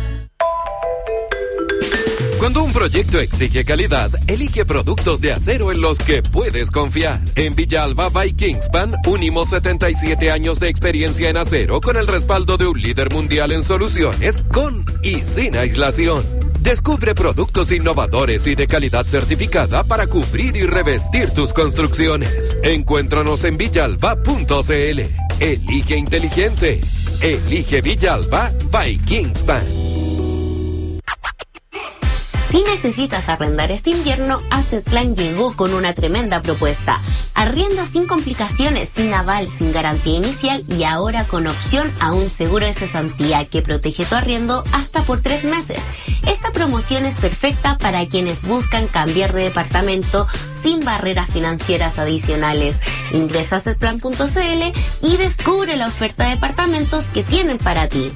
Cuando un proyecto exige calidad, elige productos de acero en los que puedes confiar. En Villalba by Kingspan, unimos 77 años de experiencia en acero con el respaldo de un líder mundial en soluciones, con y sin aislación. Descubre productos innovadores y de calidad certificada para cubrir y revestir tus construcciones. Encuéntranos en villalba.cl. Elige inteligente. Elige Villalba by Kingspan. Si necesitas arrendar este invierno, Asset Plan llegó con una tremenda propuesta. Arrienda sin complicaciones, sin aval, sin garantía inicial y ahora con opción a un seguro de cesantía que protege tu arriendo hasta por 3 meses. Esta promoción es perfecta para quienes buscan cambiar de departamento sin barreras financieras adicionales. Ingresa a assetplan.cl y descubre la oferta de departamentos que tienen para ti.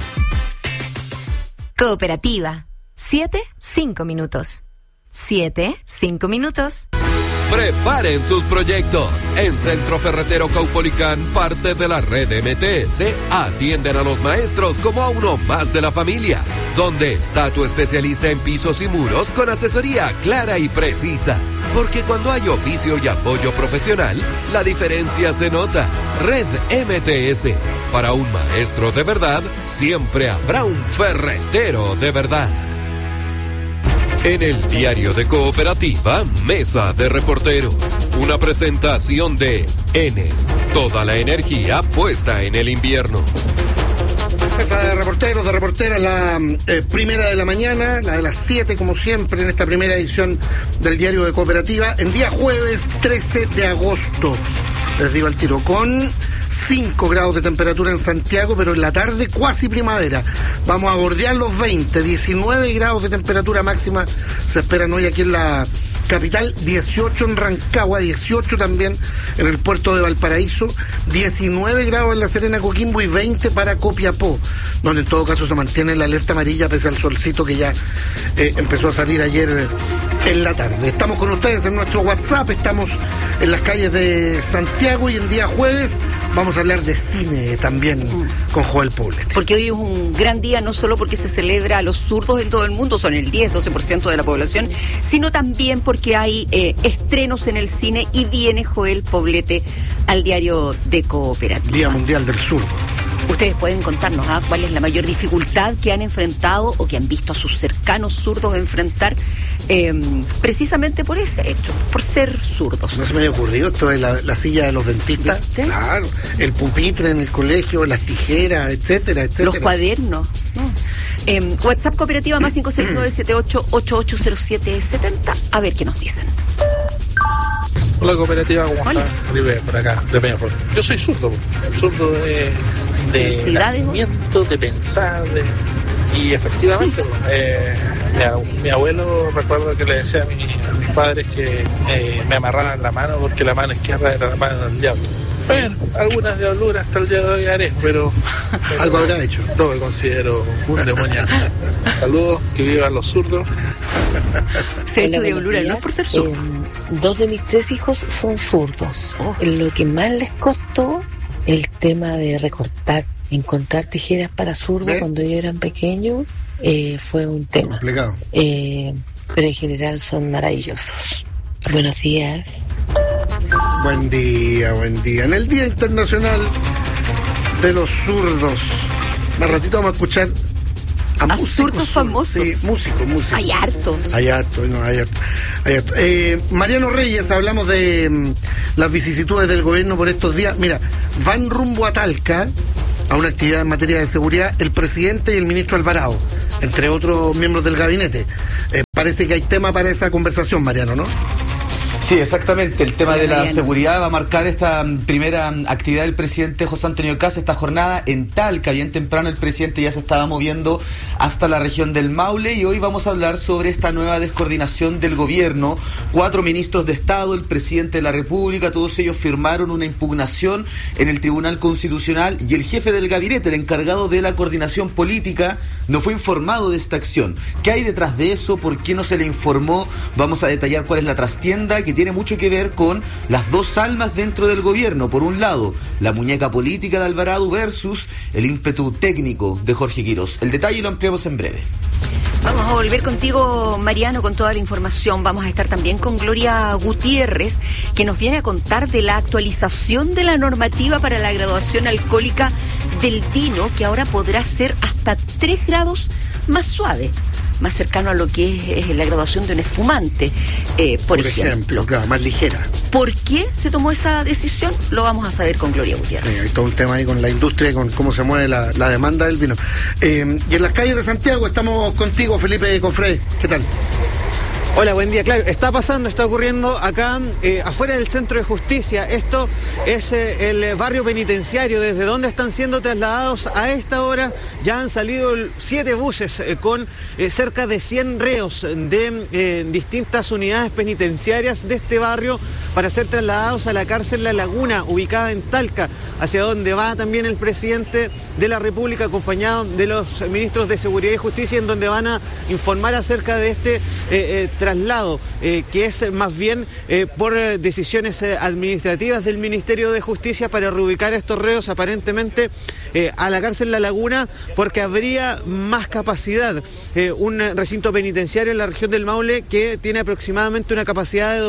Cooperativa. 7-5 minutos. 7-5 minutos. Preparen sus proyectos. En Centro Ferretero Caupolicán, parte de la red MTS, atienden a los maestros como a uno más de la familia. ¿Dónde está tu especialista en pisos y muros con asesoría clara y precisa? Porque cuando hay oficio y apoyo profesional, la diferencia se nota. Red MTS. Para un maestro de verdad, siempre habrá un ferretero de verdad. En el diario de Cooperativa, Mesa de Reporteros. Una presentación de Enel. Toda la energía puesta en el invierno. Mesa de reporteros, de reporteras, la primera de la mañana, la de las 7 como siempre en esta primera edición del diario de Cooperativa, en día jueves 13 de agosto. Les digo al tiro, con 5 grados de temperatura en Santiago, pero en la tarde cuasi primavera. Vamos a bordear los 20, 19 grados de temperatura máxima se esperan hoy aquí en la capital, 18 en Rancagua, 18 también en el puerto de Valparaíso, 19 grados en La Serena, Coquimbo y 20 para Copiapó, donde en todo caso se mantiene la alerta amarilla pese al solcito que ya empezó a salir ayer en la tarde. Estamos con ustedes en nuestro WhatsApp, estamos en las calles de Santiago y en día jueves vamos a hablar de cine también con Joel Poblete. Porque hoy es un gran día, no solo porque se celebra a los zurdos en todo el mundo, son el 10-12% de la población, sino también porque hay estrenos en el cine y viene Joel Poblete al diario de Cooperativa. Día Mundial del Zurdo. Ustedes pueden contarnos cuál es la mayor dificultad que han enfrentado o que han visto a sus cercanos zurdos enfrentar precisamente por ese hecho, por ser zurdos. No se me había ocurrido esto de la silla de los dentistas. ¿Viste? Claro, el pupitre en el colegio, las tijeras, etcétera, etcétera. Los cuadernos. No. WhatsApp cooperativa más 56978880770. A ver qué nos dicen. Hola cooperativa, ¿cómo están? Felipe, por acá, de Peñaflor. Yo soy zurdo de nacimiento, de pensar, y efectivamente, mi abuelo, recuerdo que le decía a mis padres que me amarraban la mano porque la mano izquierda era la mano del diablo. Bueno, algunas diabluras hasta el día de hoy haré, pero algo habrá hecho. No me considero un demoníaco. Saludos, que vivan los zurdos. Se ha hecho diablura, no por ser zurdo. 2 de mis 3 hijos son zurdos. Lo que más les costó, el tema de recortar, encontrar tijeras para zurdos cuando ellos eran pequeños, fue un tema. Complicado. Pero en general son maravillosos. Buenos días. Buen día, buen día. En el Día Internacional de los Zurdos, más ratito vamos a escuchar a zurdos famosos. Sí, músicos. Hay hartos. Hay harto. Mariano Reyes, hablamos de las vicisitudes del gobierno por estos días. Mira, van rumbo a Talca a una actividad en materia de seguridad el presidente y el ministro Alvarado, entre otros miembros del gabinete. Parece que hay tema para esa conversación, Mariano, ¿no? Sí, exactamente. El tema de la seguridad va a marcar esta primera actividad del presidente José Antonio Kast, esta jornada en Talca. Bien temprano el presidente ya se estaba moviendo hasta la región del Maule y hoy vamos a hablar sobre esta nueva descoordinación del gobierno. 4 ministros de Estado, el presidente de la República, todos ellos firmaron una impugnación en el Tribunal Constitucional y el jefe del gabinete, el encargado de la coordinación política, no fue informado de esta acción. ¿Qué hay detrás de eso? ¿Por qué no se le informó? Vamos a detallar cuál es la trastienda, que tiene mucho que ver con las dos almas dentro del gobierno. Por un lado, la muñeca política de Alvarado versus el ímpetu técnico de Jorge Quirós. El detalle lo ampliamos en breve. Vamos a volver contigo, Mariano, con toda la información. Vamos a estar también con Gloria Gutiérrez, que nos viene a contar de la actualización de la normativa para la graduación alcohólica del vino, que ahora podrá ser hasta 3 grados más suave, más cercano a lo que es la graduación de un espumante, por ejemplo. Claro, más ligera. ¿Por qué se tomó esa decisión? Lo vamos a saber con Gloria Gutiérrez. Hay todo un tema ahí con la industria, con cómo se mueve la demanda del vino. Y en las calles de Santiago estamos contigo, Felipe Cofré. ¿Qué tal? Hola, buen día. Claro, está ocurriendo acá afuera del Centro de Justicia. Esto es el barrio penitenciario, desde donde están siendo trasladados a esta hora. Ya han salido 7 buses con cerca de 100 reos de distintas unidades penitenciarias de este barrio para ser trasladados a la cárcel La Laguna, ubicada en Talca, hacia donde va también el presidente de la República, acompañado de los ministros de Seguridad y Justicia, en donde van a informar acerca de este traslado, que es más bien por decisiones administrativas del Ministerio de Justicia para reubicar a estos reos aparentemente a la cárcel La Laguna, porque habría más capacidad. Un recinto penitenciario en la región del Maule que tiene aproximadamente una capacidad de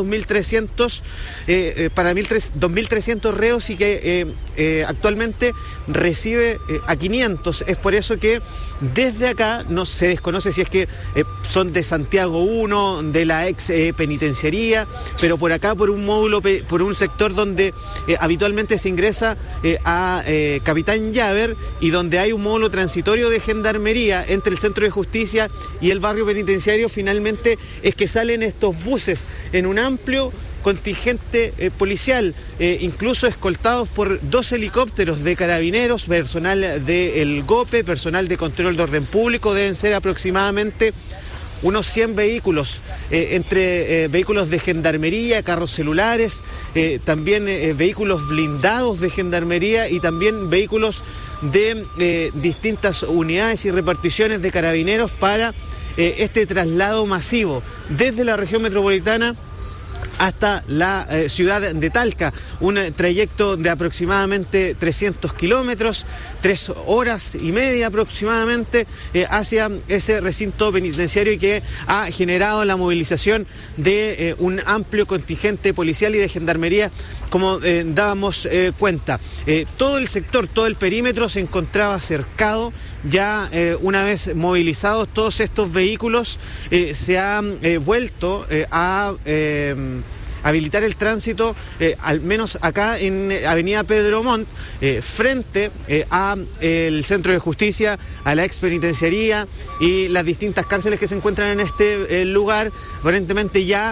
2.300 para 2.300 reos y que actualmente recibe a 500. Es por eso que desde acá no se desconoce si es que son de Santiago 1, de la ex penitenciaría, pero por acá por un módulo, por un sector donde habitualmente se ingresa a Capitán Llaver y donde hay un módulo transitorio de gendarmería entre el Centro de Justicia y el barrio penitenciario, finalmente es que salen estos buses en un amplio contingente policial, incluso escoltados por 2 helicópteros de carabineros, personal del GOPE, personal de control de orden público. Deben ser aproximadamente unos 100 vehículos, entre vehículos de gendarmería, carros celulares, también vehículos blindados de gendarmería y también vehículos de distintas unidades y reparticiones de carabineros para este traslado masivo desde la región metropolitana hasta la ciudad de Talca, un trayecto de aproximadamente 300 kilómetros, 3 horas y media aproximadamente, hacia ese recinto penitenciario y que ha generado la movilización de un amplio contingente policial y de gendarmería, como dábamos cuenta. Todo el sector, todo el perímetro se encontraba cercado. Ya una vez movilizados todos estos vehículos, se han vuelto a habilitar el tránsito, al menos acá en Avenida Pedro Montt, frente a el Centro de Justicia, a la expenitenciaría y las distintas cárceles que se encuentran en este lugar, aparentemente ya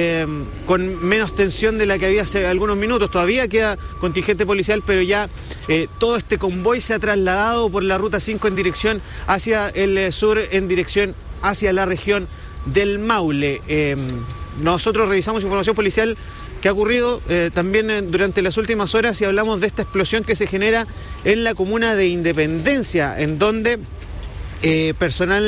con menos tensión de la que había hace algunos minutos. Todavía queda contingente policial, pero ya todo este convoy se ha trasladado por la Ruta 5 en dirección hacia el sur, en dirección hacia la región del Maule. Nosotros revisamos información policial que ha ocurrido también durante las últimas horas y hablamos de esta explosión que se genera en la comuna de Independencia, en donde personal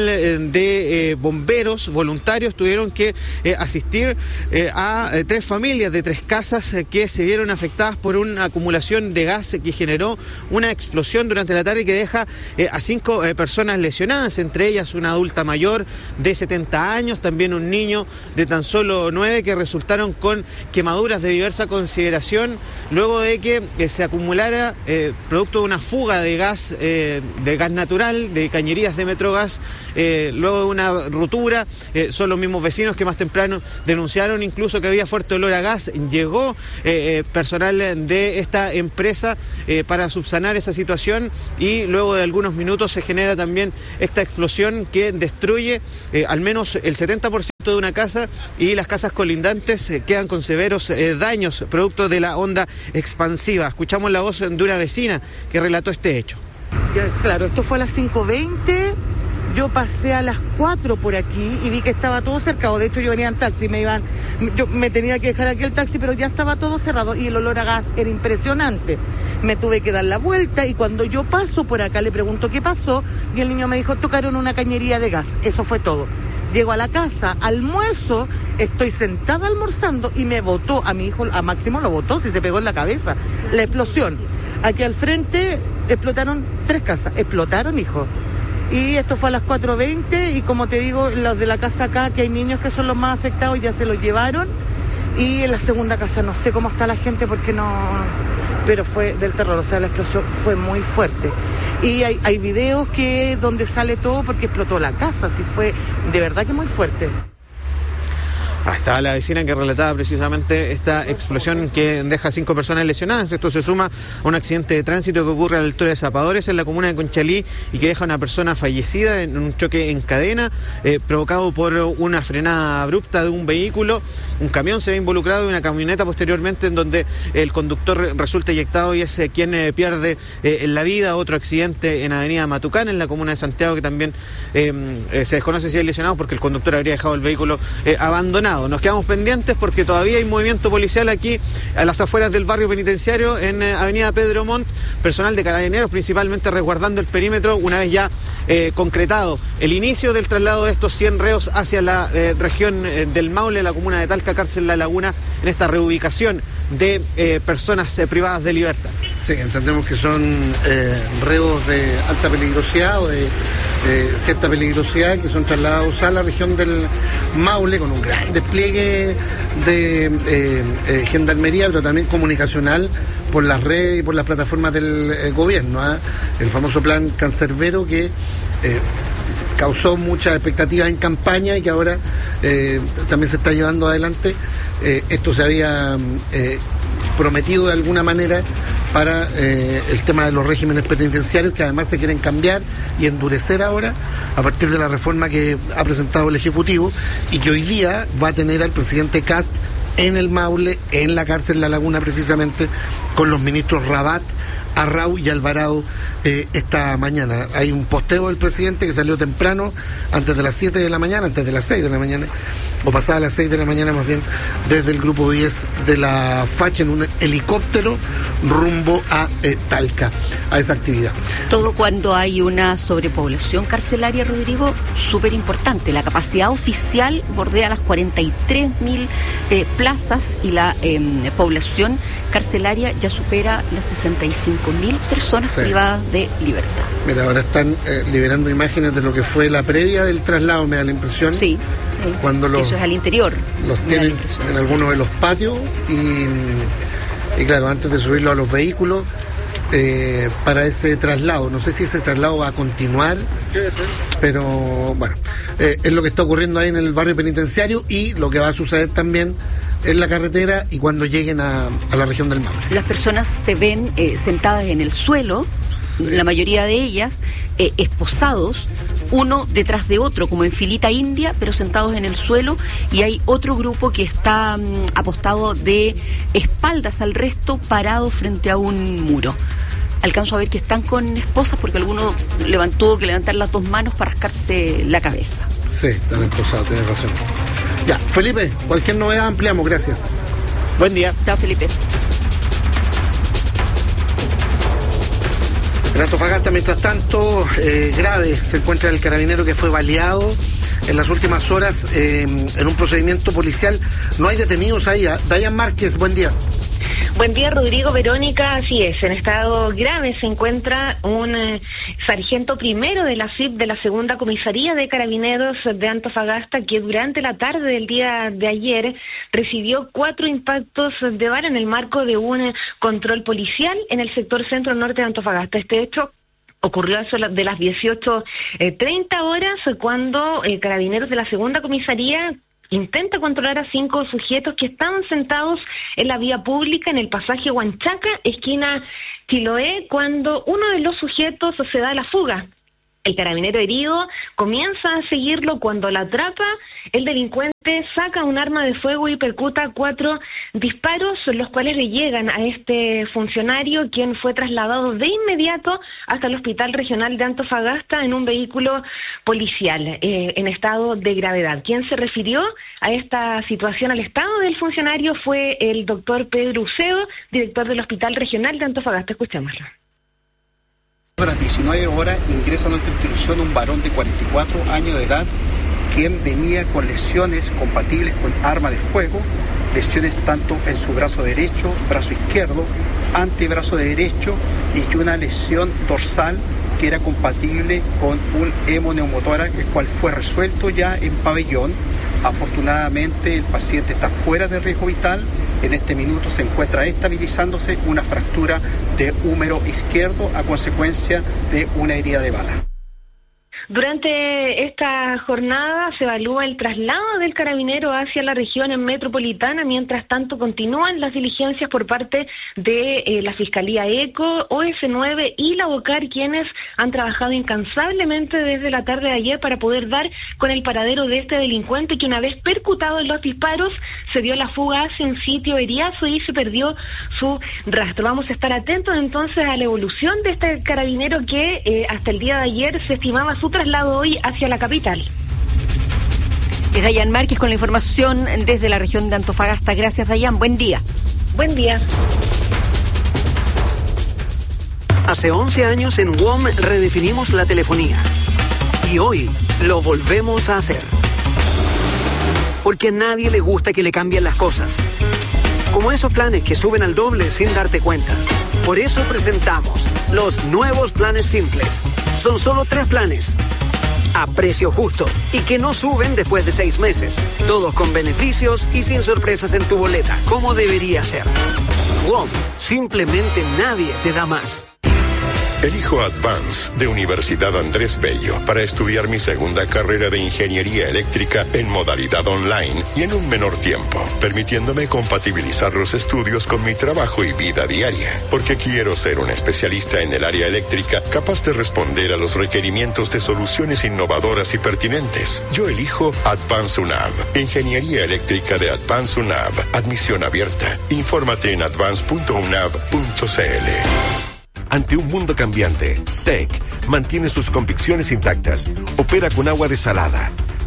de bomberos voluntarios tuvieron que asistir a 3 familias de 3 casas que se vieron afectadas por una acumulación de gas que generó una explosión durante la tarde que deja a 5 personas lesionadas, entre ellas una adulta mayor de 70 años, también un niño de tan solo 9 que resultaron con quemaduras de diversa consideración luego de que se acumulara producto de una fuga de gas natural, de cañerías de Metrogas, luego de una ruptura. Son los mismos vecinos que más temprano denunciaron incluso que había fuerte olor a gas. Llegó personal de esta empresa para subsanar esa situación y luego de algunos minutos se genera también esta explosión que destruye al menos el 70% de una casa y las casas colindantes quedan con severos daños producto de la onda expansiva. Escuchamos la voz de una vecina que relató este hecho. Claro, esto fue a las 5:20, yo pasé a las 4 por aquí y vi que estaba todo cercado. De hecho yo venía en taxi, yo me tenía que dejar aquí el taxi, pero ya estaba todo cerrado y el olor a gas era impresionante. Me tuve que dar la vuelta y cuando yo paso por acá le pregunto qué pasó y el niño me dijo tocaron una cañería de gas. Eso fue todo. Llego a la casa, almuerzo, estoy sentada almorzando y me botó, a mi hijo, a Máximo lo botó, si se pegó en la cabeza, la explosión. Aquí al frente explotaron 3 casas, explotaron, hijo. Y esto fue a las 4:20 y como te digo, los de la casa acá, que hay niños que son los más afectados, ya se los llevaron. Y en la segunda casa no sé cómo está la gente porque no... Pero fue del terror, o sea, la explosión fue muy fuerte. Y hay videos donde sale todo porque explotó la casa, así fue de verdad que muy fuerte. Estaba la vecina que relataba precisamente esta explosión que deja 5 personas lesionadas. Esto se suma a un accidente de tránsito que ocurre a la altura de Zapadores en la comuna de Conchalí y que deja a una persona fallecida en un choque en cadena provocado por una frenada abrupta de un vehículo. Un camión se ve involucrado y una camioneta posteriormente en donde el conductor resulta eyectado y es quien pierde la vida. Otro accidente en Avenida Matucán en la comuna de Santiago que también se desconoce si hay lesionados porque el conductor habría dejado el vehículo abandonado. Nos quedamos pendientes porque todavía hay movimiento policial aquí a las afueras del barrio penitenciario en Avenida Pedro Montt, personal de Carabineros principalmente resguardando el perímetro una vez ya concretado el inicio del traslado de estos 100 reos hacia la región del Maule, la comuna de Talca, cárcel La Laguna, en esta reubicación de personas privadas de libertad. Sí, entendemos que son reos de alta peligrosidad o de cierta peligrosidad que son trasladados a la región del Maule con un gran despliegue de gendarmería, pero también comunicacional por las redes y por las plataformas del gobierno. El famoso plan cancerbero que causó muchas expectativas en campaña y que ahora también se está llevando adelante. Esto se había prometido de alguna manera para el tema de los regímenes penitenciarios, que además se quieren cambiar y endurecer ahora a partir de la reforma que ha presentado el Ejecutivo y que hoy día va a tener al presidente Kast en el Maule, en la cárcel La Laguna precisamente, con los ministros Rabat, Arrau y Alvarado esta mañana. Hay un posteo del presidente que salió temprano, antes de las 7 de la mañana, antes de las 6 de la mañana, o pasada las 6 de la mañana más bien, desde el grupo 10 de la FACH en un helicóptero rumbo a Talca, a esa actividad. Todo cuando hay una sobrepoblación carcelaria, Rodrigo, súper importante. La capacidad oficial bordea las 43.000 plazas y la población carcelaria ya supera las 65.000 personas privadas de libertad. Mira, ahora están liberando imágenes de lo que fue la previa del traslado, me da la impresión. Sí. Cuando eso es al interior. Los tienen en algunos de los patios y claro, antes de subirlo a los vehículos para ese traslado. No sé si ese traslado va a continuar, pero bueno, es lo que está ocurriendo ahí en el barrio penitenciario y lo que va a suceder también en la carretera y cuando lleguen a la región del Maule. Las personas se ven sentadas en el suelo, la mayoría de ellas esposados, uno detrás de otro, como en filita india, pero sentados en el suelo, y hay otro grupo que está apostado de espaldas al resto, parado frente a un muro. Alcanzo a ver que están con esposas porque alguno tuvo que levantar las dos manos para rascarse la cabeza. Sí, están esposados, tienes razón. Ya, Felipe, cualquier novedad ampliamos, gracias. Buen día. Chao, Felipe. En Antofagasta, mientras tanto, grave se encuentra el carabinero que fue baleado en las últimas horas en un procedimiento policial. No hay detenidos ahí. Dayan Márquez, buen día. Buen día, Rodrigo, Verónica, así es, en estado grave se encuentra un sargento primero de la CIP de la segunda comisaría de Carabineros de Antofagasta que durante la tarde del día de ayer recibió 4 impactos de bala en el marco de un control policial en el sector centro-norte de Antofagasta. Este hecho ocurrió a eso de las 18:30 horas cuando Carabineros de la segunda comisaría intenta controlar a 5 sujetos que estaban sentados en la vía pública en el pasaje Huanchaca, esquina Chiloé, cuando uno de los sujetos se da a la fuga. El carabinero herido comienza a seguirlo cuando la atrapa. El delincuente saca un arma de fuego y percuta 4 disparos, los cuales le llegan a este funcionario, quien fue trasladado de inmediato hasta el Hospital Regional de Antofagasta en un vehículo policial en estado de gravedad. Quien se refirió a esta situación, al estado del funcionario, fue el doctor Pedro Uceo, director del Hospital Regional de Antofagasta. Escuchémoslo. A las 19 horas ingresa a nuestra institución un varón de 44 años de edad, quien venía con lesiones compatibles con arma de fuego, lesiones tanto en su brazo derecho, brazo izquierdo, antebrazo derecho y una lesión dorsal que era compatible con un hemoneumotórax, el cual fue resuelto ya en pabellón. Afortunadamente el paciente está fuera de riesgo vital. En este minuto se encuentra estabilizándose una fractura de húmero izquierdo a consecuencia de una herida de bala. Durante esta jornada se evalúa el traslado del carabinero hacia la región metropolitana. Mientras tanto, continúan las diligencias por parte de la Fiscalía ECO, OS9 y la OCAR, quienes han trabajado incansablemente desde la tarde de ayer para poder dar con el paradero de este delincuente que, una vez percutado en los disparos, se dio la fuga hacia un sitio Eriazo y se perdió su rastro. Vamos a estar atentos entonces a la evolución de este carabinero que hasta el día de ayer se estimaba su traslado hoy hacia la capital. Es Dayan Márquez con la información desde la región de Antofagasta. Gracias, Dayan. Buen día. Buen día. Hace 11 años en WOM redefinimos la telefonía. Y hoy lo volvemos a hacer. Porque a nadie le gusta que le cambien las cosas. Como esos planes que suben al doble sin darte cuenta. Por eso presentamos los nuevos planes simples. Son solo 3 planes, a precio justo, y que no suben después de 6 meses. Todos con beneficios y sin sorpresas en tu boleta, como debería ser. WOM, simplemente nadie te da más. Elijo Advance de Universidad Andrés Bello para estudiar mi segunda carrera de ingeniería eléctrica en modalidad online y en un menor tiempo, permitiéndome compatibilizar los estudios con mi trabajo y vida diaria, porque quiero ser un especialista en el área eléctrica capaz de responder a los requerimientos de soluciones innovadoras y pertinentes. Yo elijo Advance UNAV, Ingeniería Eléctrica de Advance UNAV, admisión abierta. Infórmate en advance.unav.cl. Ante un mundo cambiante, TEC mantiene sus convicciones intactas, opera con agua desalada,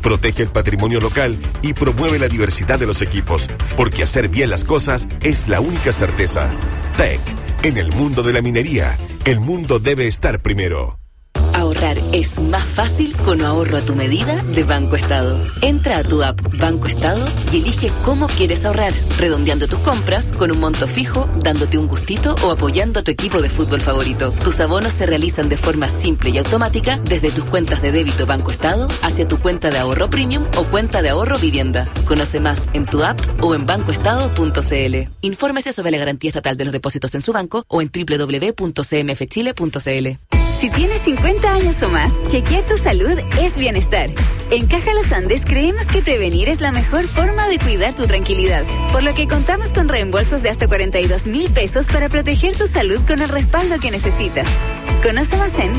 protege el patrimonio local y promueve la diversidad de los equipos, porque hacer bien las cosas es la única certeza. TEC, en el mundo de la minería, el mundo debe estar primero. Ahorrar es más fácil con ahorro a tu medida de Banco Estado. Entra a tu app Banco Estado y elige cómo quieres ahorrar, redondeando tus compras con un monto fijo, dándote un gustito o apoyando a tu equipo de fútbol favorito. Tus abonos se realizan de forma simple y automática desde tus cuentas de débito Banco Estado hacia tu cuenta de ahorro premium o cuenta de ahorro vivienda. Conoce más en tu app o en bancoestado.cl. Infórmese sobre la garantía estatal de los depósitos en su banco o en www.cmfchile.cl. Si tienes 50 años o más, chequea tu salud es bienestar. En Caja Los Andes creemos que prevenir es la mejor forma de cuidar tu tranquilidad, por lo que contamos con reembolsos de hasta 42,000 pesos para proteger tu salud con el respaldo que necesitas. Conoce más en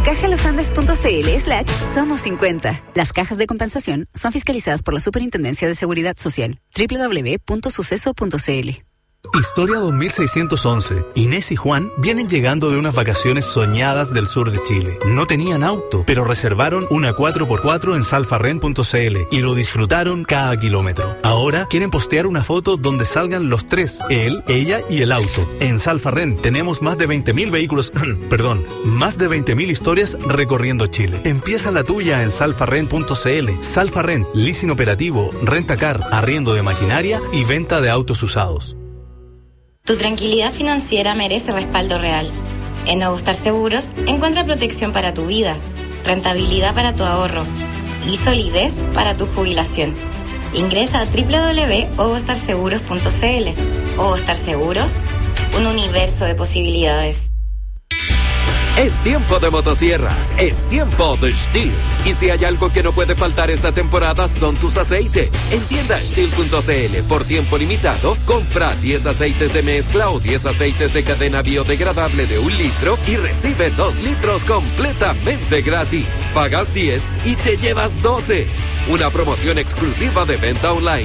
cajalosandes.cl/somos50. Las cajas de compensación son fiscalizadas por la Superintendencia de Seguridad Social. www.suceso.cl. Historia 2611. Inés y Juan vienen llegando de unas vacaciones soñadas del sur de Chile. No tenían auto, pero reservaron una 4x4 en salfarren.cl y lo disfrutaron cada kilómetro. Ahora quieren postear una foto donde salgan los tres, él, ella y el auto. En Salfarren tenemos más de 20,000 vehículos, más de 20,000 historias recorriendo Chile. Empieza la tuya en salfarren.cl. Salfarren, leasing operativo, rentacar, arriendo de maquinaria y venta de autos usados. Tu tranquilidad financiera merece respaldo real. En Ogostar Seguros encuentra protección para tu vida, rentabilidad para tu ahorro y solidez para tu jubilación. Ingresa a www.ogostarseguros.cl. Ogostar Seguros, un universo de posibilidades. Es tiempo de motosierras, es tiempo de Stihl. Y si hay algo que no puede faltar esta temporada son tus aceites. En tienda Stihl.cl, por tiempo limitado, compra 10 aceites de mezcla o 10 aceites de cadena biodegradable de 1 litro y recibe 2 litros completamente gratis. Pagas 10 y te llevas 12. Una promoción exclusiva de venta online